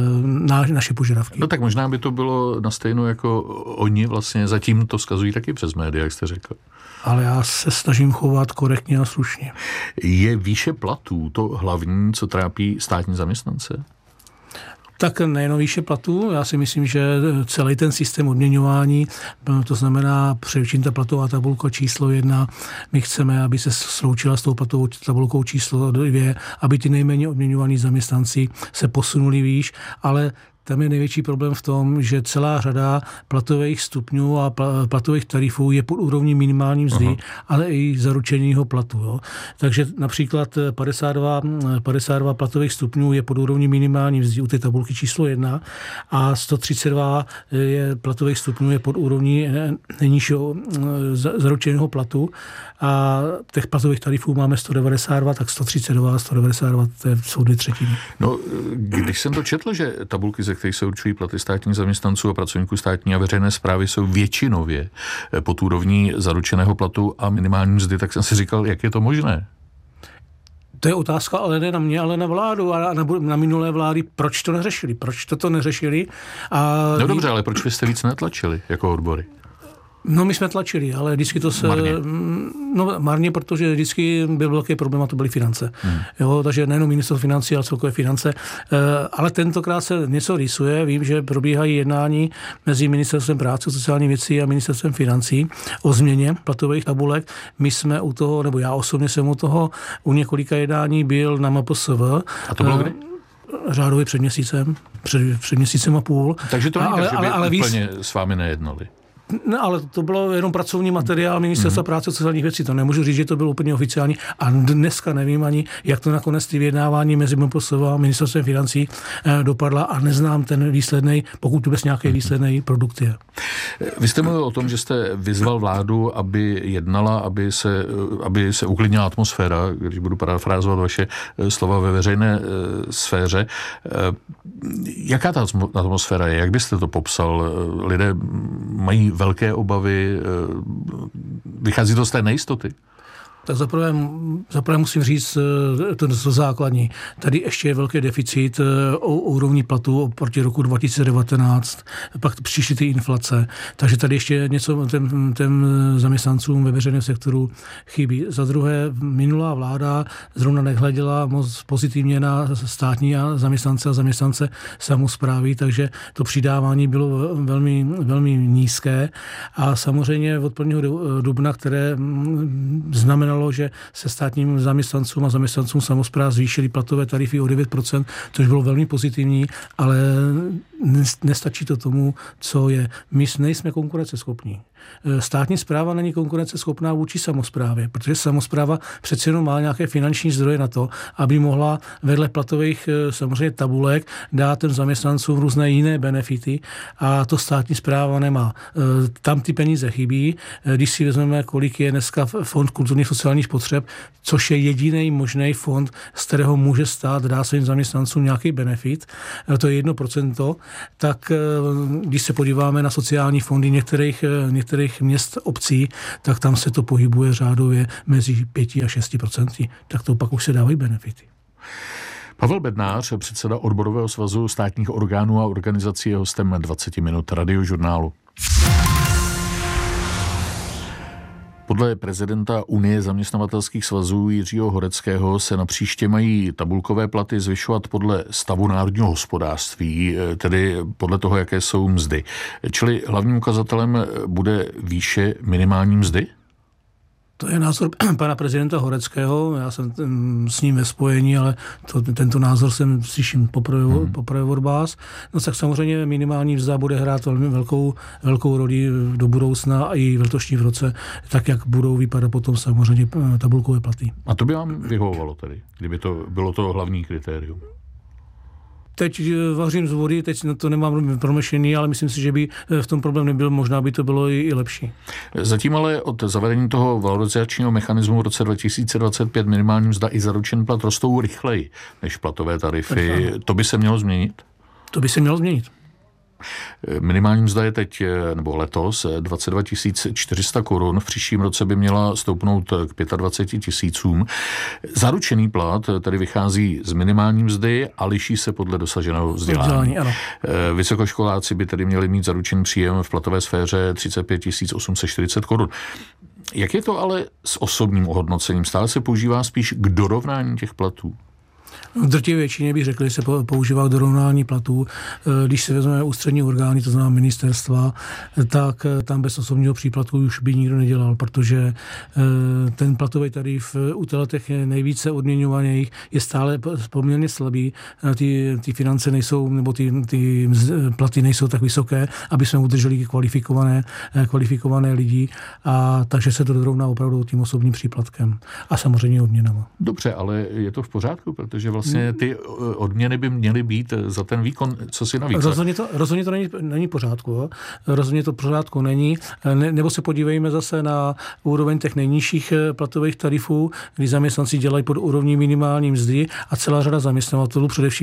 [SPEAKER 26] naše požadavky.
[SPEAKER 25] No tak možná by to bylo na stejno jako oni vlastně zatím to vzkazují taky přes média, jak jste řekl.
[SPEAKER 26] Ale já se snažím chovat korektně a slušně.
[SPEAKER 25] Je výše platů to hlavní, co trápí státní zaměstnance?
[SPEAKER 26] Tak nejen výše platů, já si myslím, že celý ten systém odměňování, to znamená především ta platová tabulka číslo 1, my chceme, aby se sloučila s tou platovou tabulkou číslo 2, aby ty nejméně odměňovaní zaměstnanci se posunuli výš, ale tam je největší problém v tom, že celá řada platových stupňů a platových tarifů je pod úrovní minimální mzdy, ale i zaručeného platu. Jo. Takže například 52 platových stupňů je pod úrovní minimální mzdy u té tabulky číslo 1 a 132 platových stupňů je pod úrovní nejnižšího zaručeného platu a těch platových tarifů máme 192, tak 132 a 192 jsou 2/3.
[SPEAKER 25] No, když jsem to četl, že tabulky, ze kterých se určují platy státních zaměstnanců a pracovníků státní a veřejné správy, jsou většinově pod úrovní zaručeného platu a minimální mzdy, tak jsem si říkal, jak je to možné?
[SPEAKER 26] To je otázka, ale ne na mě, ale na vládu a na minulé vlády. Proč to neřešili? Proč to neřešili?
[SPEAKER 25] No dobře, ale proč vy jste víc netlačili jako odbory?
[SPEAKER 26] No my jsme tlačili, ale vždycky to se... Marně, protože vždycky byl velký problém a to byly finance. Jo, takže nejenom ministerstvo financí, ale celkové finance. Ale tentokrát se něco rýsuje. Vím, že probíhají jednání mezi ministerstvem práce, sociální věcí a ministerstvem financí o změně platových tabulek. My jsme u toho, nebo já osobně jsem u toho, u několika jednání byl na MPSV.
[SPEAKER 25] A to bylo kdy?
[SPEAKER 26] Řádově před měsícem a půl.
[SPEAKER 25] Takže to není tak, že by úplně s vámi nejednali.
[SPEAKER 26] No, ale to bylo jenom pracovní materiál Ministerstva práce a sociálních věcí. To nemůžu říct, že to bylo úplně oficiální. A dneska nevím ani, jak to nakonec ty vyjednávání mezi MPSV a Ministerstvem financí dopadla a neznám ten výsledný, pokud vůbec nějaký výsledný produkt je.
[SPEAKER 25] Vy jste mluvil o tom, že jste vyzval vládu, aby jednala, aby se uklidnila atmosféra, když budu parafrázovat vaše slova ve veřejné sféře. Jaká ta atmosféra je? Jak byste to popsal? Lidé mají velké obavy, vychází to z té nejistoty?
[SPEAKER 26] Tak zaprvé musím říct to základní. Tady ještě je velký deficit o úrovni platů oproti roku 2019, pak přišly ty inflace, takže tady ještě něco těm zaměstnancům ve veřejném sektoru chybí. Za druhé, minulá vláda zrovna nehleděla moc pozitivně na státní zaměstnance a zaměstnance samosprávy, takže to přidávání bylo velmi, velmi nízké a samozřejmě od 1. dubna, které znamenalo, že se státním zaměstnancům a zaměstnancům samospráv zvýšily platové tarify o 9%, což bylo velmi pozitivní, ale nestačí to tomu, co je. My nejsme konkurenceschopní. Státní správa není konkurenceschopná vůči samosprávě, protože samospráva přece jenom má nějaké finanční zdroje na to, aby mohla vedle platových samozřejmě tabulek dát těm zaměstnancům různé jiné benefity a to státní správa nemá. Tam ty peníze chybí. Když si vezmeme, kolik je dneska fond kulturních sociálních potřeb, což je jediný možný fond, z kterého může stát dát svým zaměstnancům nějaký benefit, to je 1%, tak když se podíváme na sociální fondy některých měst, obcí, tak tam se to pohybuje řádově mezi 5 a 6%. Tak to pak už se dávají benefity.
[SPEAKER 25] Pavel Bednář, předseda Odborového svazu státních orgánů a organizací, je hostem 20 minut Radiožurnálu. Podle prezidenta Unie zaměstnavatelských svazů Jiřího Horeckého se na příště mají tabulkové platy zvyšovat podle stavu národního hospodářství, tedy podle toho, jaké jsou mzdy. Čili hlavním ukazatelem bude výše minimální mzdy?
[SPEAKER 26] To je názor pana prezidenta Horeckého, já jsem s ním ve spojení, ale tento názor jsem slyším poprvé od vás. No tak samozřejmě minimální mzda bude hrát velmi velkou roli do budoucna a i v letošním roce, tak jak budou vypadat potom samozřejmě tabulkové platy.
[SPEAKER 25] A to by vám vyhovovalo tedy, kdyby to bylo to hlavní kritérium?
[SPEAKER 26] Teď vařím z vody, teď to nemám promyšlený, ale myslím si, že by v tom problém nebyl, možná by to bylo i lepší.
[SPEAKER 25] Zatím ale od zavedení toho valorizačního mechanismu v roce 2025 minimální mzda i zaručený plat rostou rychleji než platové tarify. To by se mělo změnit?
[SPEAKER 26] To by se mělo změnit.
[SPEAKER 25] Minimální mzda je teď, nebo letos, 22 400 korun. V příštím roce by měla stoupnout k 25 000. Zaručený plat tady vychází z minimální mzdy a liší se podle dosaženého vzdělání. Vysokoškoláci by tedy měli mít zaručený příjem v platové sféře 35 840 korun. Jak je to ale s osobním ohodnocením? Stále se používá spíš k dorovnání těch platů?
[SPEAKER 26] V drtivé většině bych řekl, že se používá k dorovnání platů. Když se vezmeme ústřední orgány, to znamená ministerstva, tak tam bez osobního příplatku už by nikdo nedělal, protože ten platový tarif u těch nejvíce odměňovaných je stále poměrně slabý. Ty finance nejsou, nebo ty platy nejsou tak vysoké, aby jsme udrželi kvalifikované lidi, a takže se to dorovná opravdu tím osobním příplatkem a samozřejmě odměnama.
[SPEAKER 25] Dobře, ale je to v pořádku, protože vlastně ty odměny by měly být za ten výkon, co si navíc.
[SPEAKER 26] Rozhodně to není pořádku. Jo? Rozhodně to pořádku není. Nebo se podívejme zase na úroveň těch nejnižších platových tarifů, kdy zaměstnanci dělají pod úrovní minimální mzdy a celá řada zaměstnavatelů, především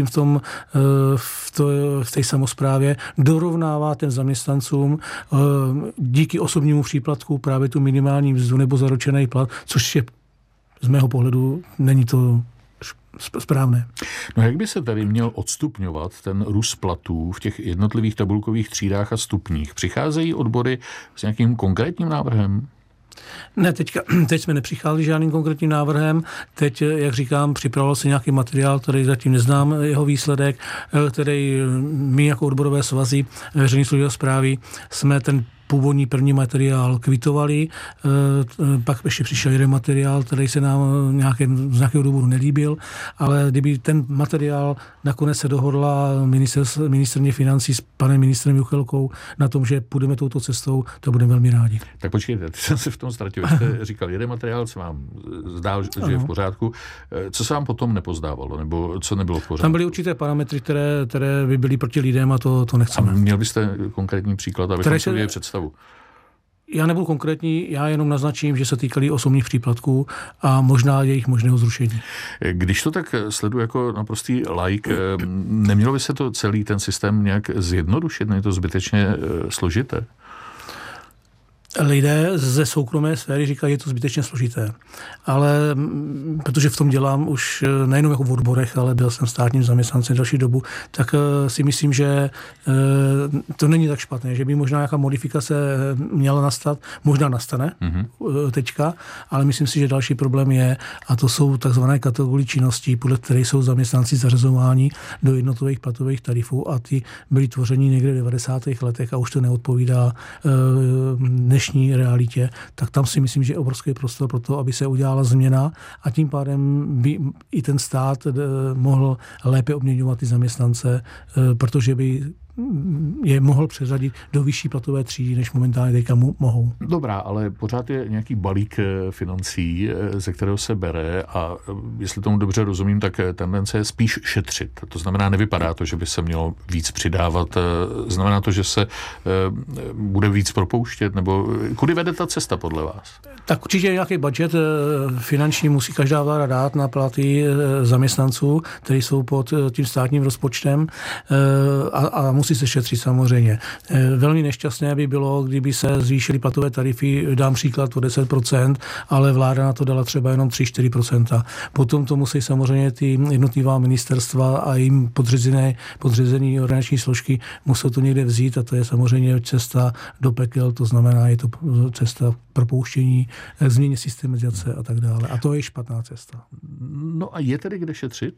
[SPEAKER 26] v té samosprávě, dorovnává těm zaměstnancům díky osobnímu příplatku právě tu minimální mzdu nebo zaručený plat, což je z mého pohledu není to správné.
[SPEAKER 25] No jak by se tady měl odstupňovat ten růst platů v těch jednotlivých tabulkových třídách a stupních? Přicházejí odbory s nějakým konkrétním návrhem?
[SPEAKER 26] Ne, teď jsme nepřicházeli žádným konkrétním návrhem. Teď, jak říkám, připravoval se nějaký materiál, který zatím neznám jeho výsledek, který my jako odborové svazy veřejné služby a správy jsme ten původní první materiál kvitovali, pak ještě přišel jeden materiál, který se nám z nějakého důvodu nelíbil, ale kdyby ten materiál nakonec se dohodla ministryně financí s panem ministrem Juchelkou na tom, že půjdeme touto cestou, to budeme velmi rádi.
[SPEAKER 25] Tak počkejte, ty jsem se v tom ztratil. Vy jste říkal, jeden materiál se vám zdál, že je v pořádku. Co se vám potom nepozdávalo, nebo co nebylo v pořádku?
[SPEAKER 26] Tam byly určité parametry, které by byly proti lidem a to nechceme.
[SPEAKER 25] A měl byste konkrétní příklad, abychom si udělali představu?
[SPEAKER 26] Já nebudu konkrétní, já jenom naznačím, že se týkaly osobních příplatků a možná jejich možného zrušení.
[SPEAKER 25] Když to tak sleduji jako naprostý laik, nemělo by se to celý ten systém nějak zjednodušit? Není to zbytečně složité?
[SPEAKER 26] Lidé ze soukromé sféry říkají, že je to zbytečně složité. Ale protože v tom dělám už nejenom jako v odborech, ale byl jsem státním zaměstnancem další dobu, tak si myslím, že to není tak špatné, že by možná nějaká modifikace měla nastat, možná nastane teďka, ale myslím si, že další problém je, a to jsou takzvané kategorie činností, podle kterých jsou zaměstnanci zařazováni do jednotlivých platových tarifů a ty byly tvoření někde v 90. letech a už to neodpovídá dnešní realitě, tak tam si myslím, že je obrovský prostor pro to, aby se udělala změna a tím pádem by i ten stát mohl lépe odměňovat ty zaměstnance, protože by je mohl přeřadit do vyšší platové třídy, než momentálně teďka mohou.
[SPEAKER 25] Dobrá, ale pořád je nějaký balík financí, ze kterého se bere a jestli tomu dobře rozumím, tak tendence je spíš šetřit. To znamená, nevypadá to, že by se mělo víc přidávat. Znamená to, že se bude víc propouštět, nebo kudy vede ta cesta podle vás?
[SPEAKER 26] Tak určitě nějaký budget finanční musí každá vláda dát na platy zaměstnanců, kteří jsou pod tím státním rozpočtem a musí se šetřit samozřejmě. Velmi nešťastné by bylo, kdyby se zvýšily platové tarify, dám příklad o 10%, ale vláda na to dala třeba jenom 3-4%. Potom to musí samozřejmě ty jednotlivá ministerstva a jim podřízené organizační složky musí to někde vzít a to je samozřejmě cesta do pekel, to znamená, je to cesta propouštění, změně systemizace a tak dále. A to je špatná cesta.
[SPEAKER 25] No a je tedy kde šetřit?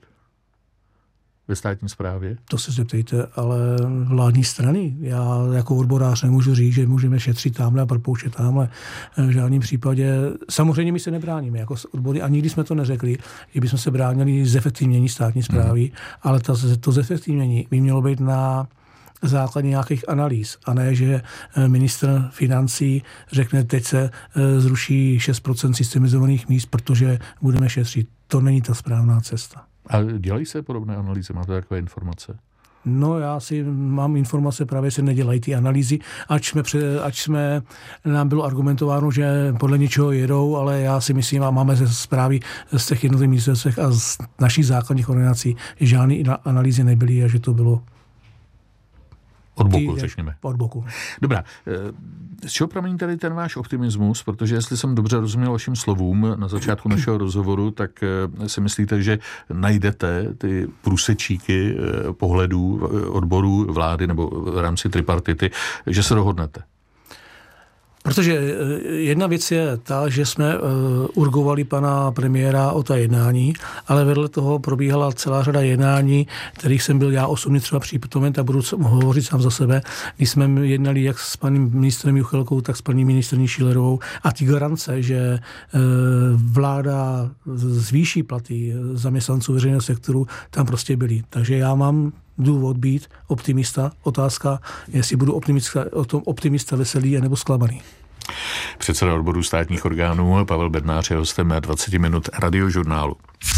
[SPEAKER 25] Ve státní správě?
[SPEAKER 26] To se zeptejte, ale vládní strany. Já jako odborář nemůžu říct, že můžeme šetřit tamhle a propouštět tamhle. V žádném případě. Samozřejmě my se nebráníme jako odbory a nikdy jsme to neřekli, že bychom se bránili zefektivnění státní správy, ale to zefektivnění by mělo být na základě nějakých analýz a ne, že ministr financí řekne, teď se zruší 6% systemizovaných míst, protože budeme šetřit. To není ta správná cesta.
[SPEAKER 25] A dělají se podobné analýzy? Máte takové informace?
[SPEAKER 26] No já si mám informace, právě se nedělají ty analýzy, ač nám bylo argumentováno, že podle něčeho jedou, ale já si myslím, a máme ze zprávy z těch jednotlivých ministerstvech a z našich základních organizací, že žádné analýzy nebyly a že to bylo
[SPEAKER 25] od boku, řekněme.
[SPEAKER 26] Od boku.
[SPEAKER 25] Dobrá. Z čeho pramení tady ten váš optimismus? Protože jestli jsem dobře rozuměl vašim slovům na začátku našeho rozhovoru, tak si myslíte, že najdete ty průsečíky pohledů odborů vlády nebo v rámci tripartity, že se dohodnete?
[SPEAKER 26] Protože jedna věc je ta, že jsme urgovali pana premiéra o ta jednání, ale vedle toho probíhala celá řada jednání, kterých jsem byl já osobně třeba přítomen a budu hovořit sám za sebe, když jsme jednali jak s panem ministrem Juchelkou, tak s paní ministryní Schillerovou a ty garance, že vláda zvýší platy zaměstnanců veřejného sektoru, tam prostě byly. Takže já mám důvod být optimista. Otázka, jestli budu optimista veselý nebo zklamaný.
[SPEAKER 25] Předseda odboru státních orgánů Pavel Bednář je hostem 20 minut Radiožurnálu.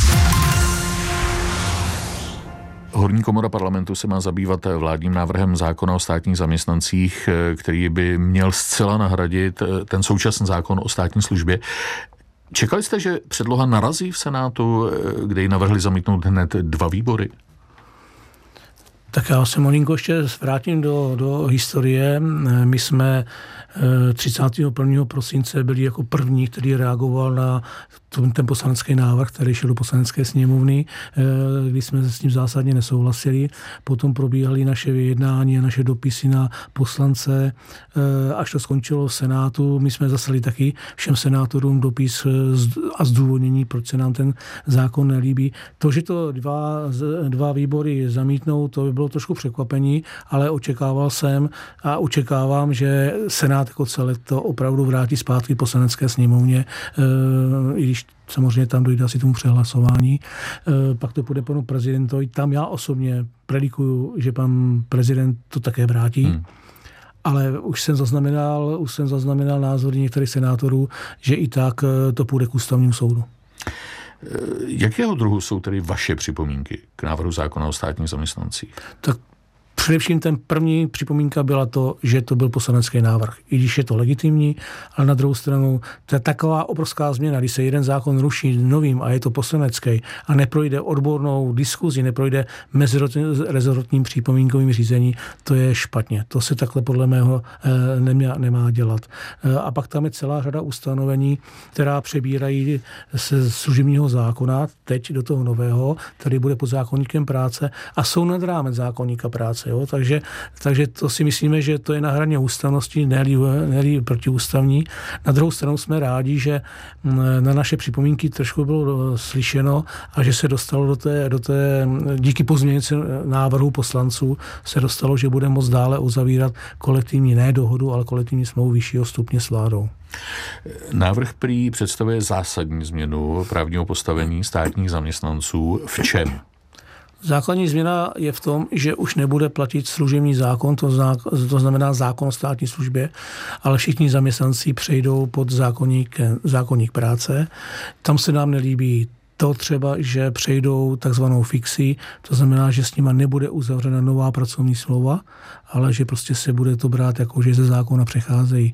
[SPEAKER 25] Horní komora parlamentu se má zabývat vládním návrhem zákona o státních zaměstnancích, který by měl zcela nahradit ten současný zákon o státní službě. Čekali jste, že předloha narazí v Senátu, kde ji navrhli zamítnout hned 2 výbory?
[SPEAKER 26] Tak já se malinko ještě vrátím do historie. My jsme 31. prosince byli jako první, který reagoval na ten poslanecký návrh, který šel do poslanecké sněmovny, kdy jsme s tím zásadně nesouhlasili. Potom probíhaly naše vyjednání a naše dopisy na poslance, až to skončilo v Senátu. My jsme zaslali taky všem senátorům dopis a zdůvodnění, proč se nám ten zákon nelíbí. To, že to dva výbory zamítnou, to by bylo trošku překvapení, ale očekával jsem a očekávám, že Senát jako celé to opravdu vrátí zpátky poslanecké sněmovně, i když samozřejmě tam dojde asi tomu přehlasování. Pak to půjde panu prezidentovi. Tam já osobně predikuju, že pan prezident to také vrátí. Ale už jsem zaznamenal názory některých senátorů, že i tak to půjde k ústavnímu soudu.
[SPEAKER 25] Jakého druhu jsou tedy vaše připomínky k návrhu zákona o státních zaměstnancích?
[SPEAKER 26] Tak Především ten první připomínka byla to, že to byl poslanecký návrh. I když je to legitimní, ale na druhou stranu to je taková obrovská změna, když se jeden zákon ruší novým a je to poslanecký a neprojde odbornou diskuzi, neprojde mezirezortním připomínkovým řízení, to je špatně. To se takhle podle mého nemá dělat. A pak tam je celá řada ustanovení, která přebírají ze služebního zákona teď do toho nového, který bude pod zákoníkem práce a jsou nad rámec zákoníka práce. Jo? Takže to si myslíme, že to je na hraně ústavnosti, ne-li protiústavní. Na druhou stranu jsme rádi, že na naše připomínky trošku bylo slyšeno a že se dostalo do té díky pozměňovacímu návrhu poslanců se dostalo, že bude moct dále uzavírat kolektivní ne dohodu, ale kolektivní smlouvu vyššího stupně s vládou.
[SPEAKER 25] Návrh prý představuje zásadní změnu právního postavení státních zaměstnanců. V čem?
[SPEAKER 26] Základní změna je v tom, že už nebude platit služební zákon, to znamená zákon o státní službě, ale všichni zaměstnanci přejdou pod zákoník práce. Tam se nám nelíbí to třeba, že přejdou takzvanou fixi, to znamená, že s nima nebude uzavřena nová pracovní smlouva, ale že prostě se bude to brát jako, že ze zákona přecházejí.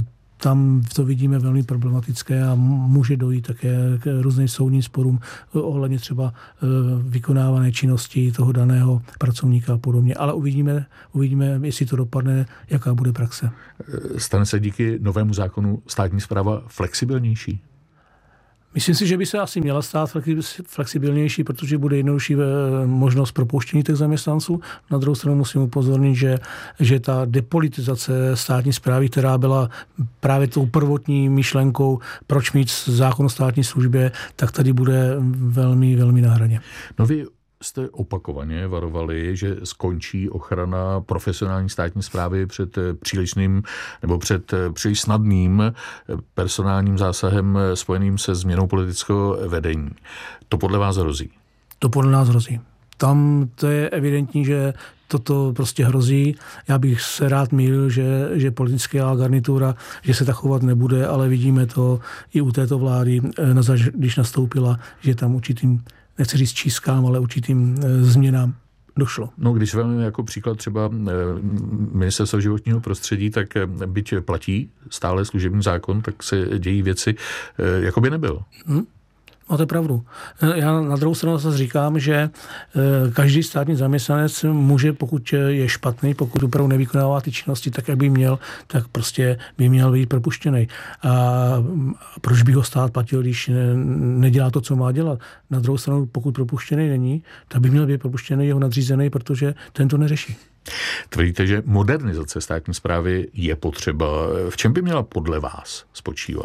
[SPEAKER 26] Tam to vidíme velmi problematické a může dojít také k různým soudním sporům ohledně třeba vykonávané činnosti toho daného pracovníka a podobně. Ale uvidíme, jestli to dopadne, jaká bude praxe.
[SPEAKER 25] Stane se díky novému zákonu státní správa flexibilnější?
[SPEAKER 26] Myslím si, že by se asi měla stát flexibilnější, protože bude jednodušší možnost propouštění těch zaměstnanců. Na druhou stranu musím upozornit, že ta depolitizace státní správy, která byla právě tou prvotní myšlenkou, proč mít zákon o státní službě, tak tady bude velmi, velmi na hraně.
[SPEAKER 25] No vy jste opakovaně varovali, že skončí ochrana profesionální státní správy před přílišným nebo před příliš snadným personálním zásahem spojeným se změnou politického vedení. To podle vás hrozí?
[SPEAKER 26] To podle nás hrozí. Tam to je evidentní, že toto prostě hrozí. Já bych se rád mýlil, že politická garnitura, že se tak chovat nebude, ale vidíme to i u této vlády, když nastoupila, že tam určitým, nechci říct čískám, ale určitým změnám došlo.
[SPEAKER 25] No, když vezmeme jako příklad třeba Ministerstva životního prostředí, tak byť platí stále služební zákon, tak se dějí věci, jako by nebyl.
[SPEAKER 26] Máte pravdu. Já na druhou stranu zase říkám, že každý státní zaměstnanec může, pokud je špatný, pokud opravdu nevykonává ty činnosti tak, jak by měl, tak prostě by měl být propuštěný. A proč by ho stát platil, když nedělá to, co má dělat? Na druhou stranu, pokud propuštěný není, tak by měl být propuštěný jeho nadřízený, protože ten to neřeší.
[SPEAKER 25] Tvrdíte, že modernizace státní správy je potřeba. V čem by měla podle vás spočívat?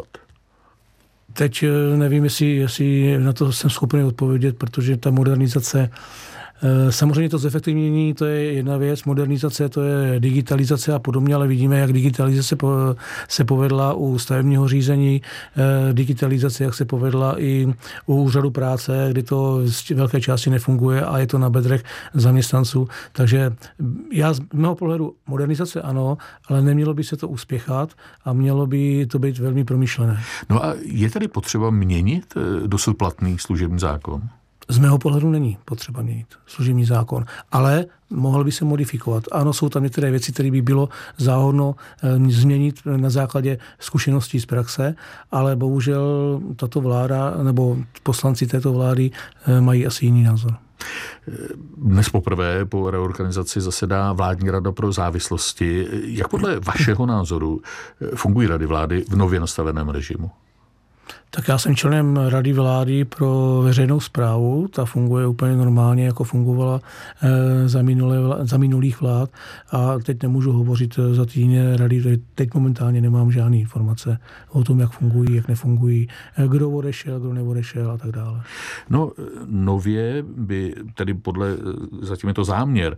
[SPEAKER 26] Teď nevím, jestli na to jsem schopný odpovědět, protože ta modernizace, samozřejmě to zefektivnění, to je jedna věc, modernizace, to je digitalizace a podobně, ale vidíme, jak digitalizace se povedla u stavebního řízení, digitalizace, jak se povedla i u úřadu práce, kdy to z velké části nefunguje a je to na bedrech zaměstnanců. Takže já z mého pohledu modernizace ano, ale nemělo by se to uspěchat a mělo by to být velmi promyšlené.
[SPEAKER 25] No a je tady potřeba měnit dosud platný služební zákon?
[SPEAKER 26] Z mého pohledu není potřeba měnit služební zákon, ale mohl by se modifikovat. Ano, jsou tam některé věci, které by bylo záhodno změnit na základě zkušeností z praxe, ale bohužel tato vláda nebo poslanci této vlády mají asi jiný názor.
[SPEAKER 25] Dnes poprvé po reorganizaci zasedá vládní rada pro závislosti. Jak podle vašeho názoru fungují rady vlády v nově nastaveném režimu?
[SPEAKER 26] Tak já jsem členem Rady vlády pro veřejnou správu, ta funguje úplně normálně, jako fungovala za minulých vlád a teď nemůžu hovořit za ty jiné rady, teď momentálně nemám žádné informace o tom, jak fungují, jak nefungují, kdo odešel, kdo neodešel a tak dále.
[SPEAKER 25] No, nově by tedy podle, zatím je to záměr,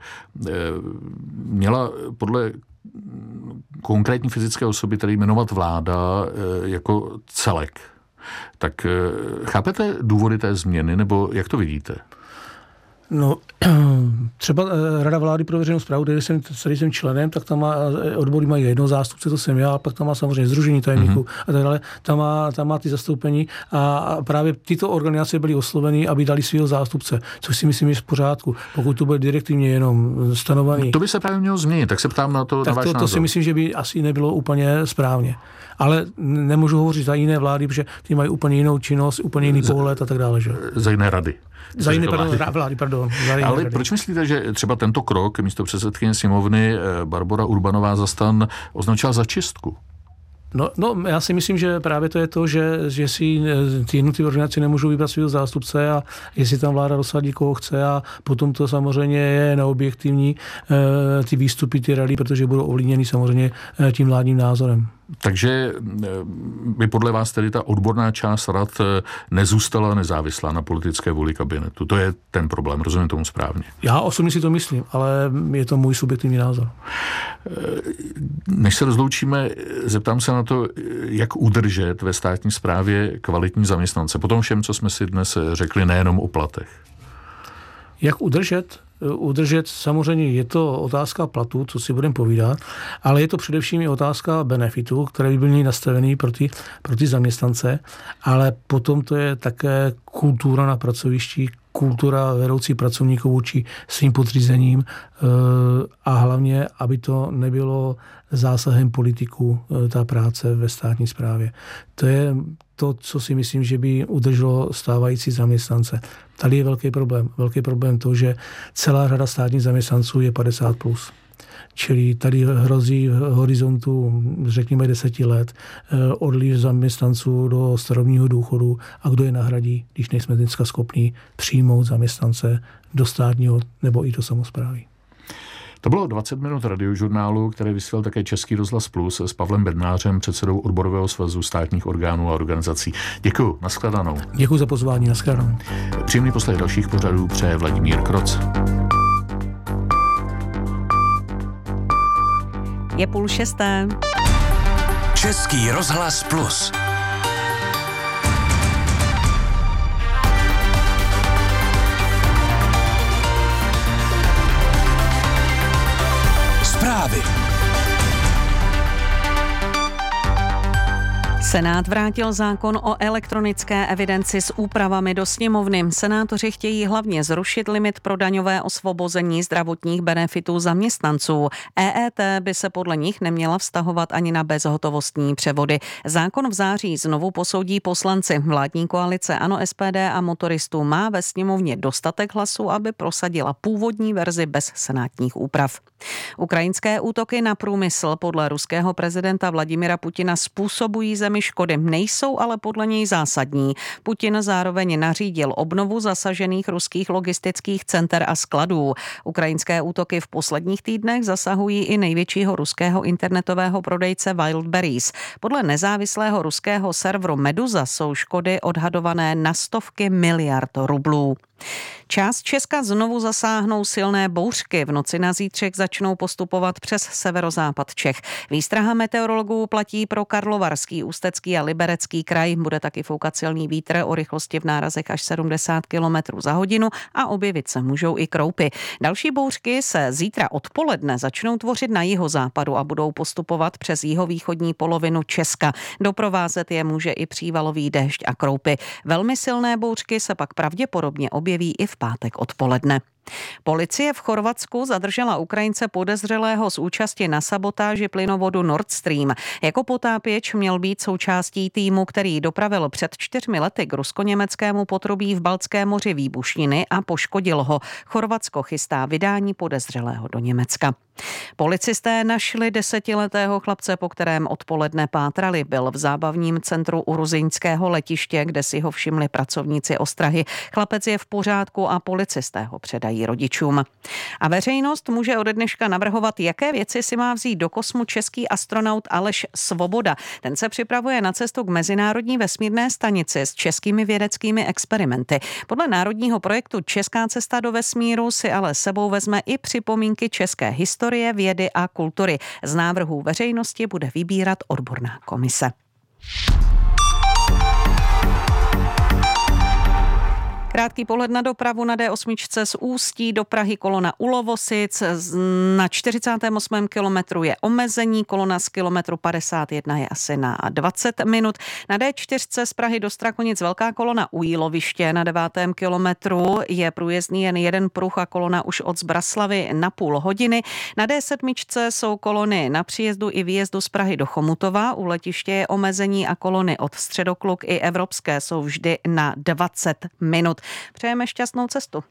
[SPEAKER 25] měla podle konkrétní fyzické osoby tedy jmenovat vláda jako celek. Tak chápete důvody té změny, nebo jak to vidíte?
[SPEAKER 26] No, Třeba Rada vlády pro veřejnou správu, který jsem členem, tak tam má, odbory mají jednoho zástupce, to jsem já, a pak tam má samozřejmě sdružení tajemníků a tak dále. Tam má ty zastoupení a právě tyto organizace byly osloveny, aby dali svého zástupce, což si myslím, že v pořádku. Pokud to bude direktivně jenom stanovený.
[SPEAKER 25] To by se právě mělo změnit, tak se ptám na to,
[SPEAKER 26] tak
[SPEAKER 25] na váš názor.
[SPEAKER 26] To si myslím, že by asi nebylo úplně správně. Ale nemůžu hovořit za jiné vlády, protože ty mají úplně jinou činnost, úplně jiný pohled a tak dále. Že?
[SPEAKER 25] Za jiné rady.
[SPEAKER 26] Za jiné vlády.
[SPEAKER 25] Ale proč myslíte, že třeba tento krok místopředsedkyně sněmovny Barbora Urbanová za STAN označila za čistku?
[SPEAKER 26] No, já si myslím, že právě to je to, že si ty jednotlivé organizace nemůžou vybrat svého zástupce a jestli tam vláda rozsadí, koho chce a potom to samozřejmě je neobjektivní ty výstupy, ty rady, protože budou ovlivněny samozřejmě tím vládním názorem.
[SPEAKER 25] Takže by podle vás tedy ta odborná část rad nezůstala nezávislá na politické vůli kabinetu. To je ten problém, rozumím tomu správně. Já
[SPEAKER 26] osobně si to myslím, ale je to můj subjektivní názor.
[SPEAKER 25] Než se rozloučíme, zeptám se na to, jak udržet ve státní správě kvalitní zaměstnance. Po tom všem, co jsme si dnes řekli, nejenom o platech.
[SPEAKER 26] Jak udržet? Udržet samozřejmě je to otázka platu, co si budeme povídat, ale je to především i otázka benefitů, které by byly nastavený pro ty zaměstnance, ale potom to je také kultura na pracovišti, kultura vedoucí pracovníků vůči svým podřízením a hlavně, aby to nebylo zásahem politiků, ta práce ve státní správě. To je to, co si myslím, že by udrželo stávající zaměstnance. Tady je velký problém. Velký problém to, že celá řada státních zaměstnanců je 50+. Čili tady hrozí v horizontu, řekněme 10 let, odliv zaměstnanců do starobního důchodu a kdo je nahradí, když nejsme dneska schopni přijmout zaměstnance do státního nebo i do samosprávy.
[SPEAKER 25] To bylo 20 minut radiožurnálu, který vysílal také Český rozhlas Plus s Pavlem Bednářem, předsedou Odborového svazu státních orgánů a organizací. Děkuji, nashledanou.
[SPEAKER 26] Děkuji za pozvání, nashledanou.
[SPEAKER 25] Příjemný poslech dalších pořadů přeje Vladimír Kroc.
[SPEAKER 16] Je 5:30.
[SPEAKER 4] Český rozhlas Plus. Zprávy.
[SPEAKER 16] Senát vrátil zákon o elektronické evidenci s úpravami do sněmovny. Senátoři chtějí hlavně zrušit limit pro daňové osvobození zdravotních benefitů zaměstnanců. EET by se podle nich neměla vztahovat ani na bezhotovostní převody. Zákon v září znovu posoudí poslanci. Vládní koalice ANO, SPD a motoristů má ve sněmovně dostatek hlasů, aby prosadila původní verzi bez senátních úprav. Ukrajinské útoky na průmysl podle ruského prezidenta Vladimira Putina způsobují zemi škody, nejsou ale podle něj zásadní. Putin zároveň nařídil obnovu zasažených ruských logistických center a skladů. Ukrajinské útoky v posledních týdnech zasahují i největšího ruského internetového prodejce Wildberries. Podle nezávislého ruského serveru Meduza jsou škody odhadované na stovky miliard rublů. Část Česka znovu zasáhnou silné bouřky. V noci na zítřek začnou postupovat přes severozápad Čech. Výstraha meteorologů platí pro Karlovarský, Ústecký a Liberecký kraj. Bude taky foukat silný vítr o rychlosti v nárazech až 70 km za hodinu a objevit se můžou i kroupy. Další bouřky se zítra odpoledne začnou tvořit na jihozápadu a budou postupovat přes jihovýchodní polovinu Česka. Doprovázet je může i přívalový déšť a kroupy. Velmi silné bouřky se pak pravděpodobně objeví i v pátek odpoledne. Policie v Chorvatsku zadržela Ukrajince podezřelého z účasti na sabotáži plynovodu Nord Stream. Jako potápěč měl být součástí týmu, který dopravil před 4 lety k rusko-německému potrubí v Baltském moři výbušniny a poškodil ho. Chorvatsko chystá vydání podezřelého do Německa. Policisté našli 10letého chlapce, po kterém odpoledne pátrali. Byl v zábavním centru u ruzyňského letiště, kde si ho všimli pracovníci ostrahy. Chlapec je v pořádku a policisté ho předají rodičům. A veřejnost může ode dneška navrhovat, jaké věci si má vzít do kosmu český astronaut Aleš Svoboda. Ten se připravuje na cestu k Mezinárodní vesmírné stanici s českými vědeckými experimenty. Podle národního projektu Česká cesta do vesmíru si ale sebou vezme i připomínky české historie, vědy a kultury. Z návrhů veřejnosti bude vybírat odborná komise. Krátký pohled na dopravu na D8 z Ústí do Prahy kolona u Lovosic. Na 48. kilometru je omezení, kolona z kilometru 51 je asi na 20 minut. Na D4 z Prahy do Strakonic velká kolona u Jíloviště. Na 9. kilometru je průjezdný jen jeden pruh a kolona už od Zbraslavy na půl hodiny. Na D7 jsou kolony na příjezdu i výjezdu z Prahy do Chomutova. U letiště je omezení a kolony od Středokluk i Evropské jsou vždy na 20 minut. Přejeme šťastnou cestu.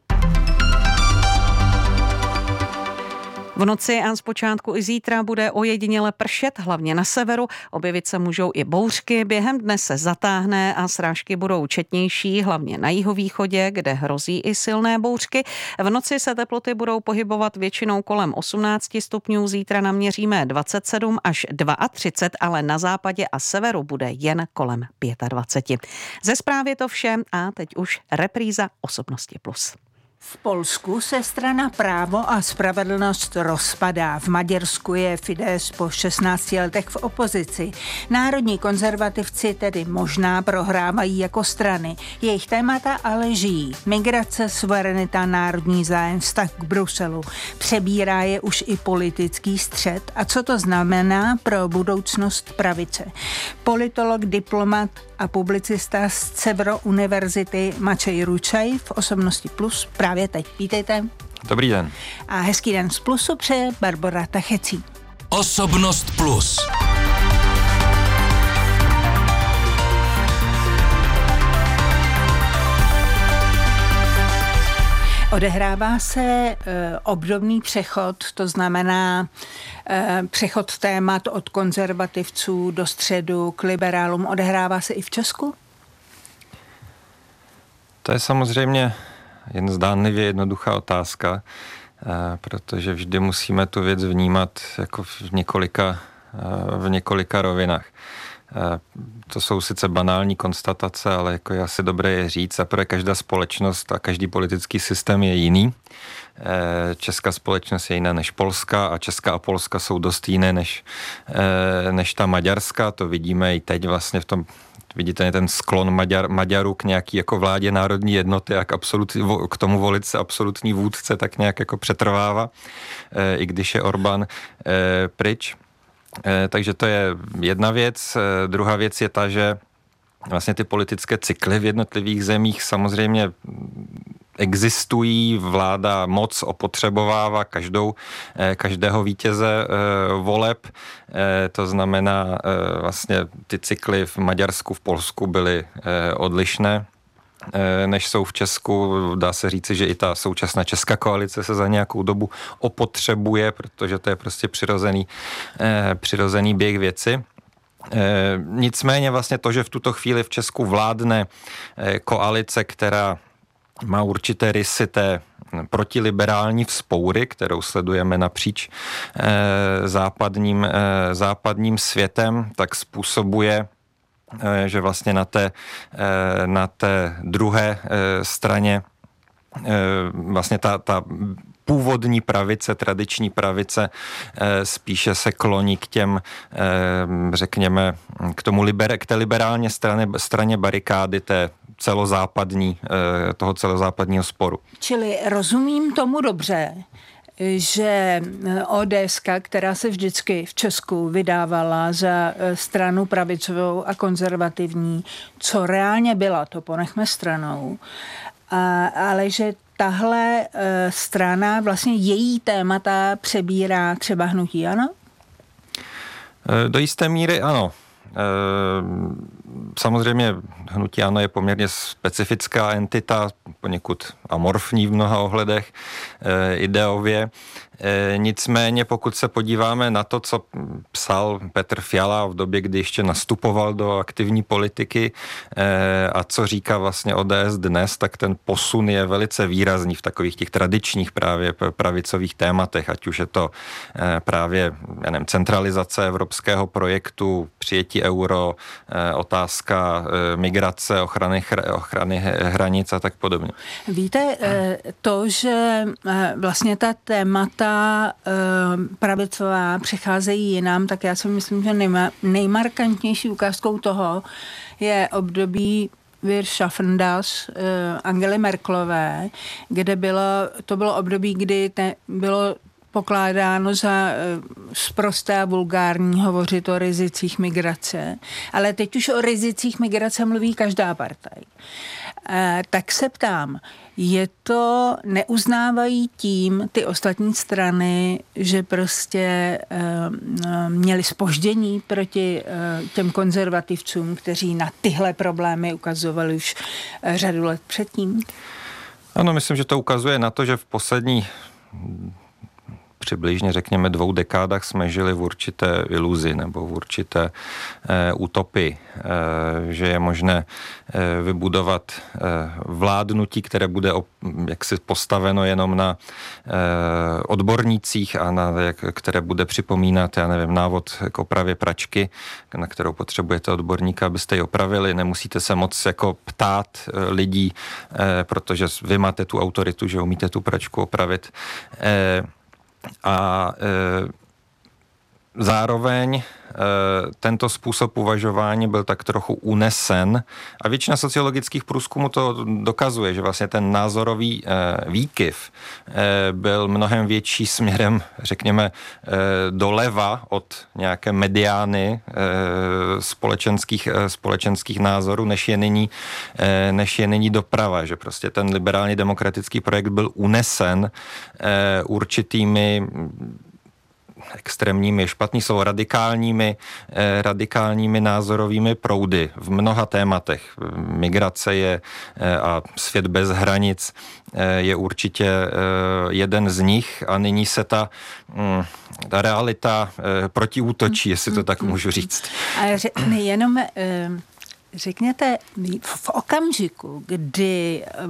[SPEAKER 16] V noci a zpočátku i zítra bude ojediněle pršet, hlavně na severu. Objevit se můžou i bouřky. Během dne se zatáhne a srážky budou četnější, hlavně na jihovýchodě, kde hrozí i silné bouřky. V noci se teploty budou pohybovat většinou kolem 18 stupňů. Zítra naměříme 27 až 32, ale na západě a severu bude jen kolem 25. Ze zprávy to vše a teď už repríza Osobnosti plus.
[SPEAKER 1] V Polsku se strana Právo a spravedlnost rozpadá. V Maďarsku je Fidesz po 16 letech v opozici. Národní konzervativci tedy možná prohrávají jako strany. Jejich témata ale žijí. Migrace, suverenita, národní zájem, vztah k Bruselu. Přebírá je už i politický střet. A co to znamená pro budoucnost pravice? Politolog, diplomat a publicista z Cevro univerzity Mačej Ručaj v Osobnosti plus právě teď. Vítejte.
[SPEAKER 3] Dobrý den.
[SPEAKER 1] A hezký den z Plusu přeje Barbora Tachecí.
[SPEAKER 4] Osobnost plus.
[SPEAKER 1] Odehrává se obdobný přechod, to znamená přechod témat od konzervativců do středu k liberálům. Odehrává se i v Česku?
[SPEAKER 3] To je samozřejmě jen zdánlivě jednoduchá otázka, protože vždy musíme tu věc vnímat jako v několika rovinách. To jsou sice banální konstatace, ale jako je asi dobré je říct. A pro každá společnost a každý politický systém je jiný. Česká společnost je jiná než polská a Česká a Polska jsou dost jiné než ta maďarská. To vidíme i teď vlastně v tom. Vidíte ten sklon Maďarů k nějaký jako vládě národní jednoty a k tomu volit se absolutní vůdce tak nějak jako přetrvává, i když je Orbán pryč. Takže to je jedna věc. Druhá věc je ta, že vlastně ty politické cykly v jednotlivých zemích samozřejmě existují, vláda moc opotřebovává každého vítěze voleb. To znamená, vlastně ty cykly v Maďarsku, v Polsku byly odlišné, než jsou v Česku. Dá se říci, že i ta současná česká koalice se za nějakou dobu opotřebuje, protože to je prostě přirozený běh věci. Nicméně vlastně to, že v tuto chvíli v Česku vládne koalice, která má určité rysy té protiliberální vzpoury, kterou sledujeme napříč západním světem, tak způsobuje, že vlastně na té druhé straně vlastně ta původní pravice, tradiční pravice spíše se kloní k těm, řekněme, k té liberální straně barikády toho celozápadního sporu.
[SPEAKER 1] Čili rozumím tomu dobře, že ODS, která se vždycky v Česku vydávala za stranu pravicovou a konzervativní, co reálně byla, to ponechme stranou, ale že tahle strana, vlastně její témata přebírá třeba hnutí ANO?
[SPEAKER 3] Do jisté míry ano. Samozřejmě hnutí ANO je poměrně specifická entita, poněkud amorfní v mnoha ohledech ideově. Nicméně pokud se podíváme na to, co psal Petr Fiala v době, kdy ještě nastupoval do aktivní politiky a co říká vlastně ODS dnes, tak ten posun je velice výrazný v takových těch tradičních právě pravicových tématech, ať už je to právě centralizace evropského projektu, přijetí euro, otázka migrace, ochrany hranic a tak podobně.
[SPEAKER 1] Víte, to, že vlastně ta témata pravicová přecházejí jinam, tak já si myslím, že nejmarkantnější ukázkou toho je období Wir schaffen das Angely Merkelové, kde to bylo období, kdy bylo pokládáno za sprosté a vulgární hovořit o rizicích migrace, ale teď už o rizicích migrace mluví každá partaj. Tak se ptám, neuznávají tím ty ostatní strany, že prostě měli zpoždění proti těm konzervativcům, kteří na tyhle problémy ukazovali už řadu let předtím?
[SPEAKER 3] Ano, myslím, že to ukazuje na to, že v poslední přibližně, řekněme, 2 dekádách jsme žili v určité iluzi nebo v určité utopii, že je možné vybudovat vládnutí, které bude jaksi postaveno jenom na odbornících a které bude připomínat, návod k opravě pračky, na kterou potřebujete odborníka, abyste ji opravili. Nemusíte se moc ptát lidí, protože vy máte tu autoritu, že umíte tu pračku opravit. A zároveň tento způsob uvažování byl tak trochu unesen a většina sociologických průzkumů to dokazuje, že vlastně ten názorový výkyv byl mnohem větší směrem, řekněme, doleva od nějaké mediány společenských názorů, než je nyní doprava, že prostě ten liberálně demokratický projekt byl unesen určitými extrémními, špatný slovo, radikálními názorovými proudy v mnoha tématech. Migrace je a svět bez hranic je určitě jeden z nich a nyní se ta realita protiútočí, jestli to tak můžu říct.
[SPEAKER 1] A jenom řekněte, v okamžiku, kdy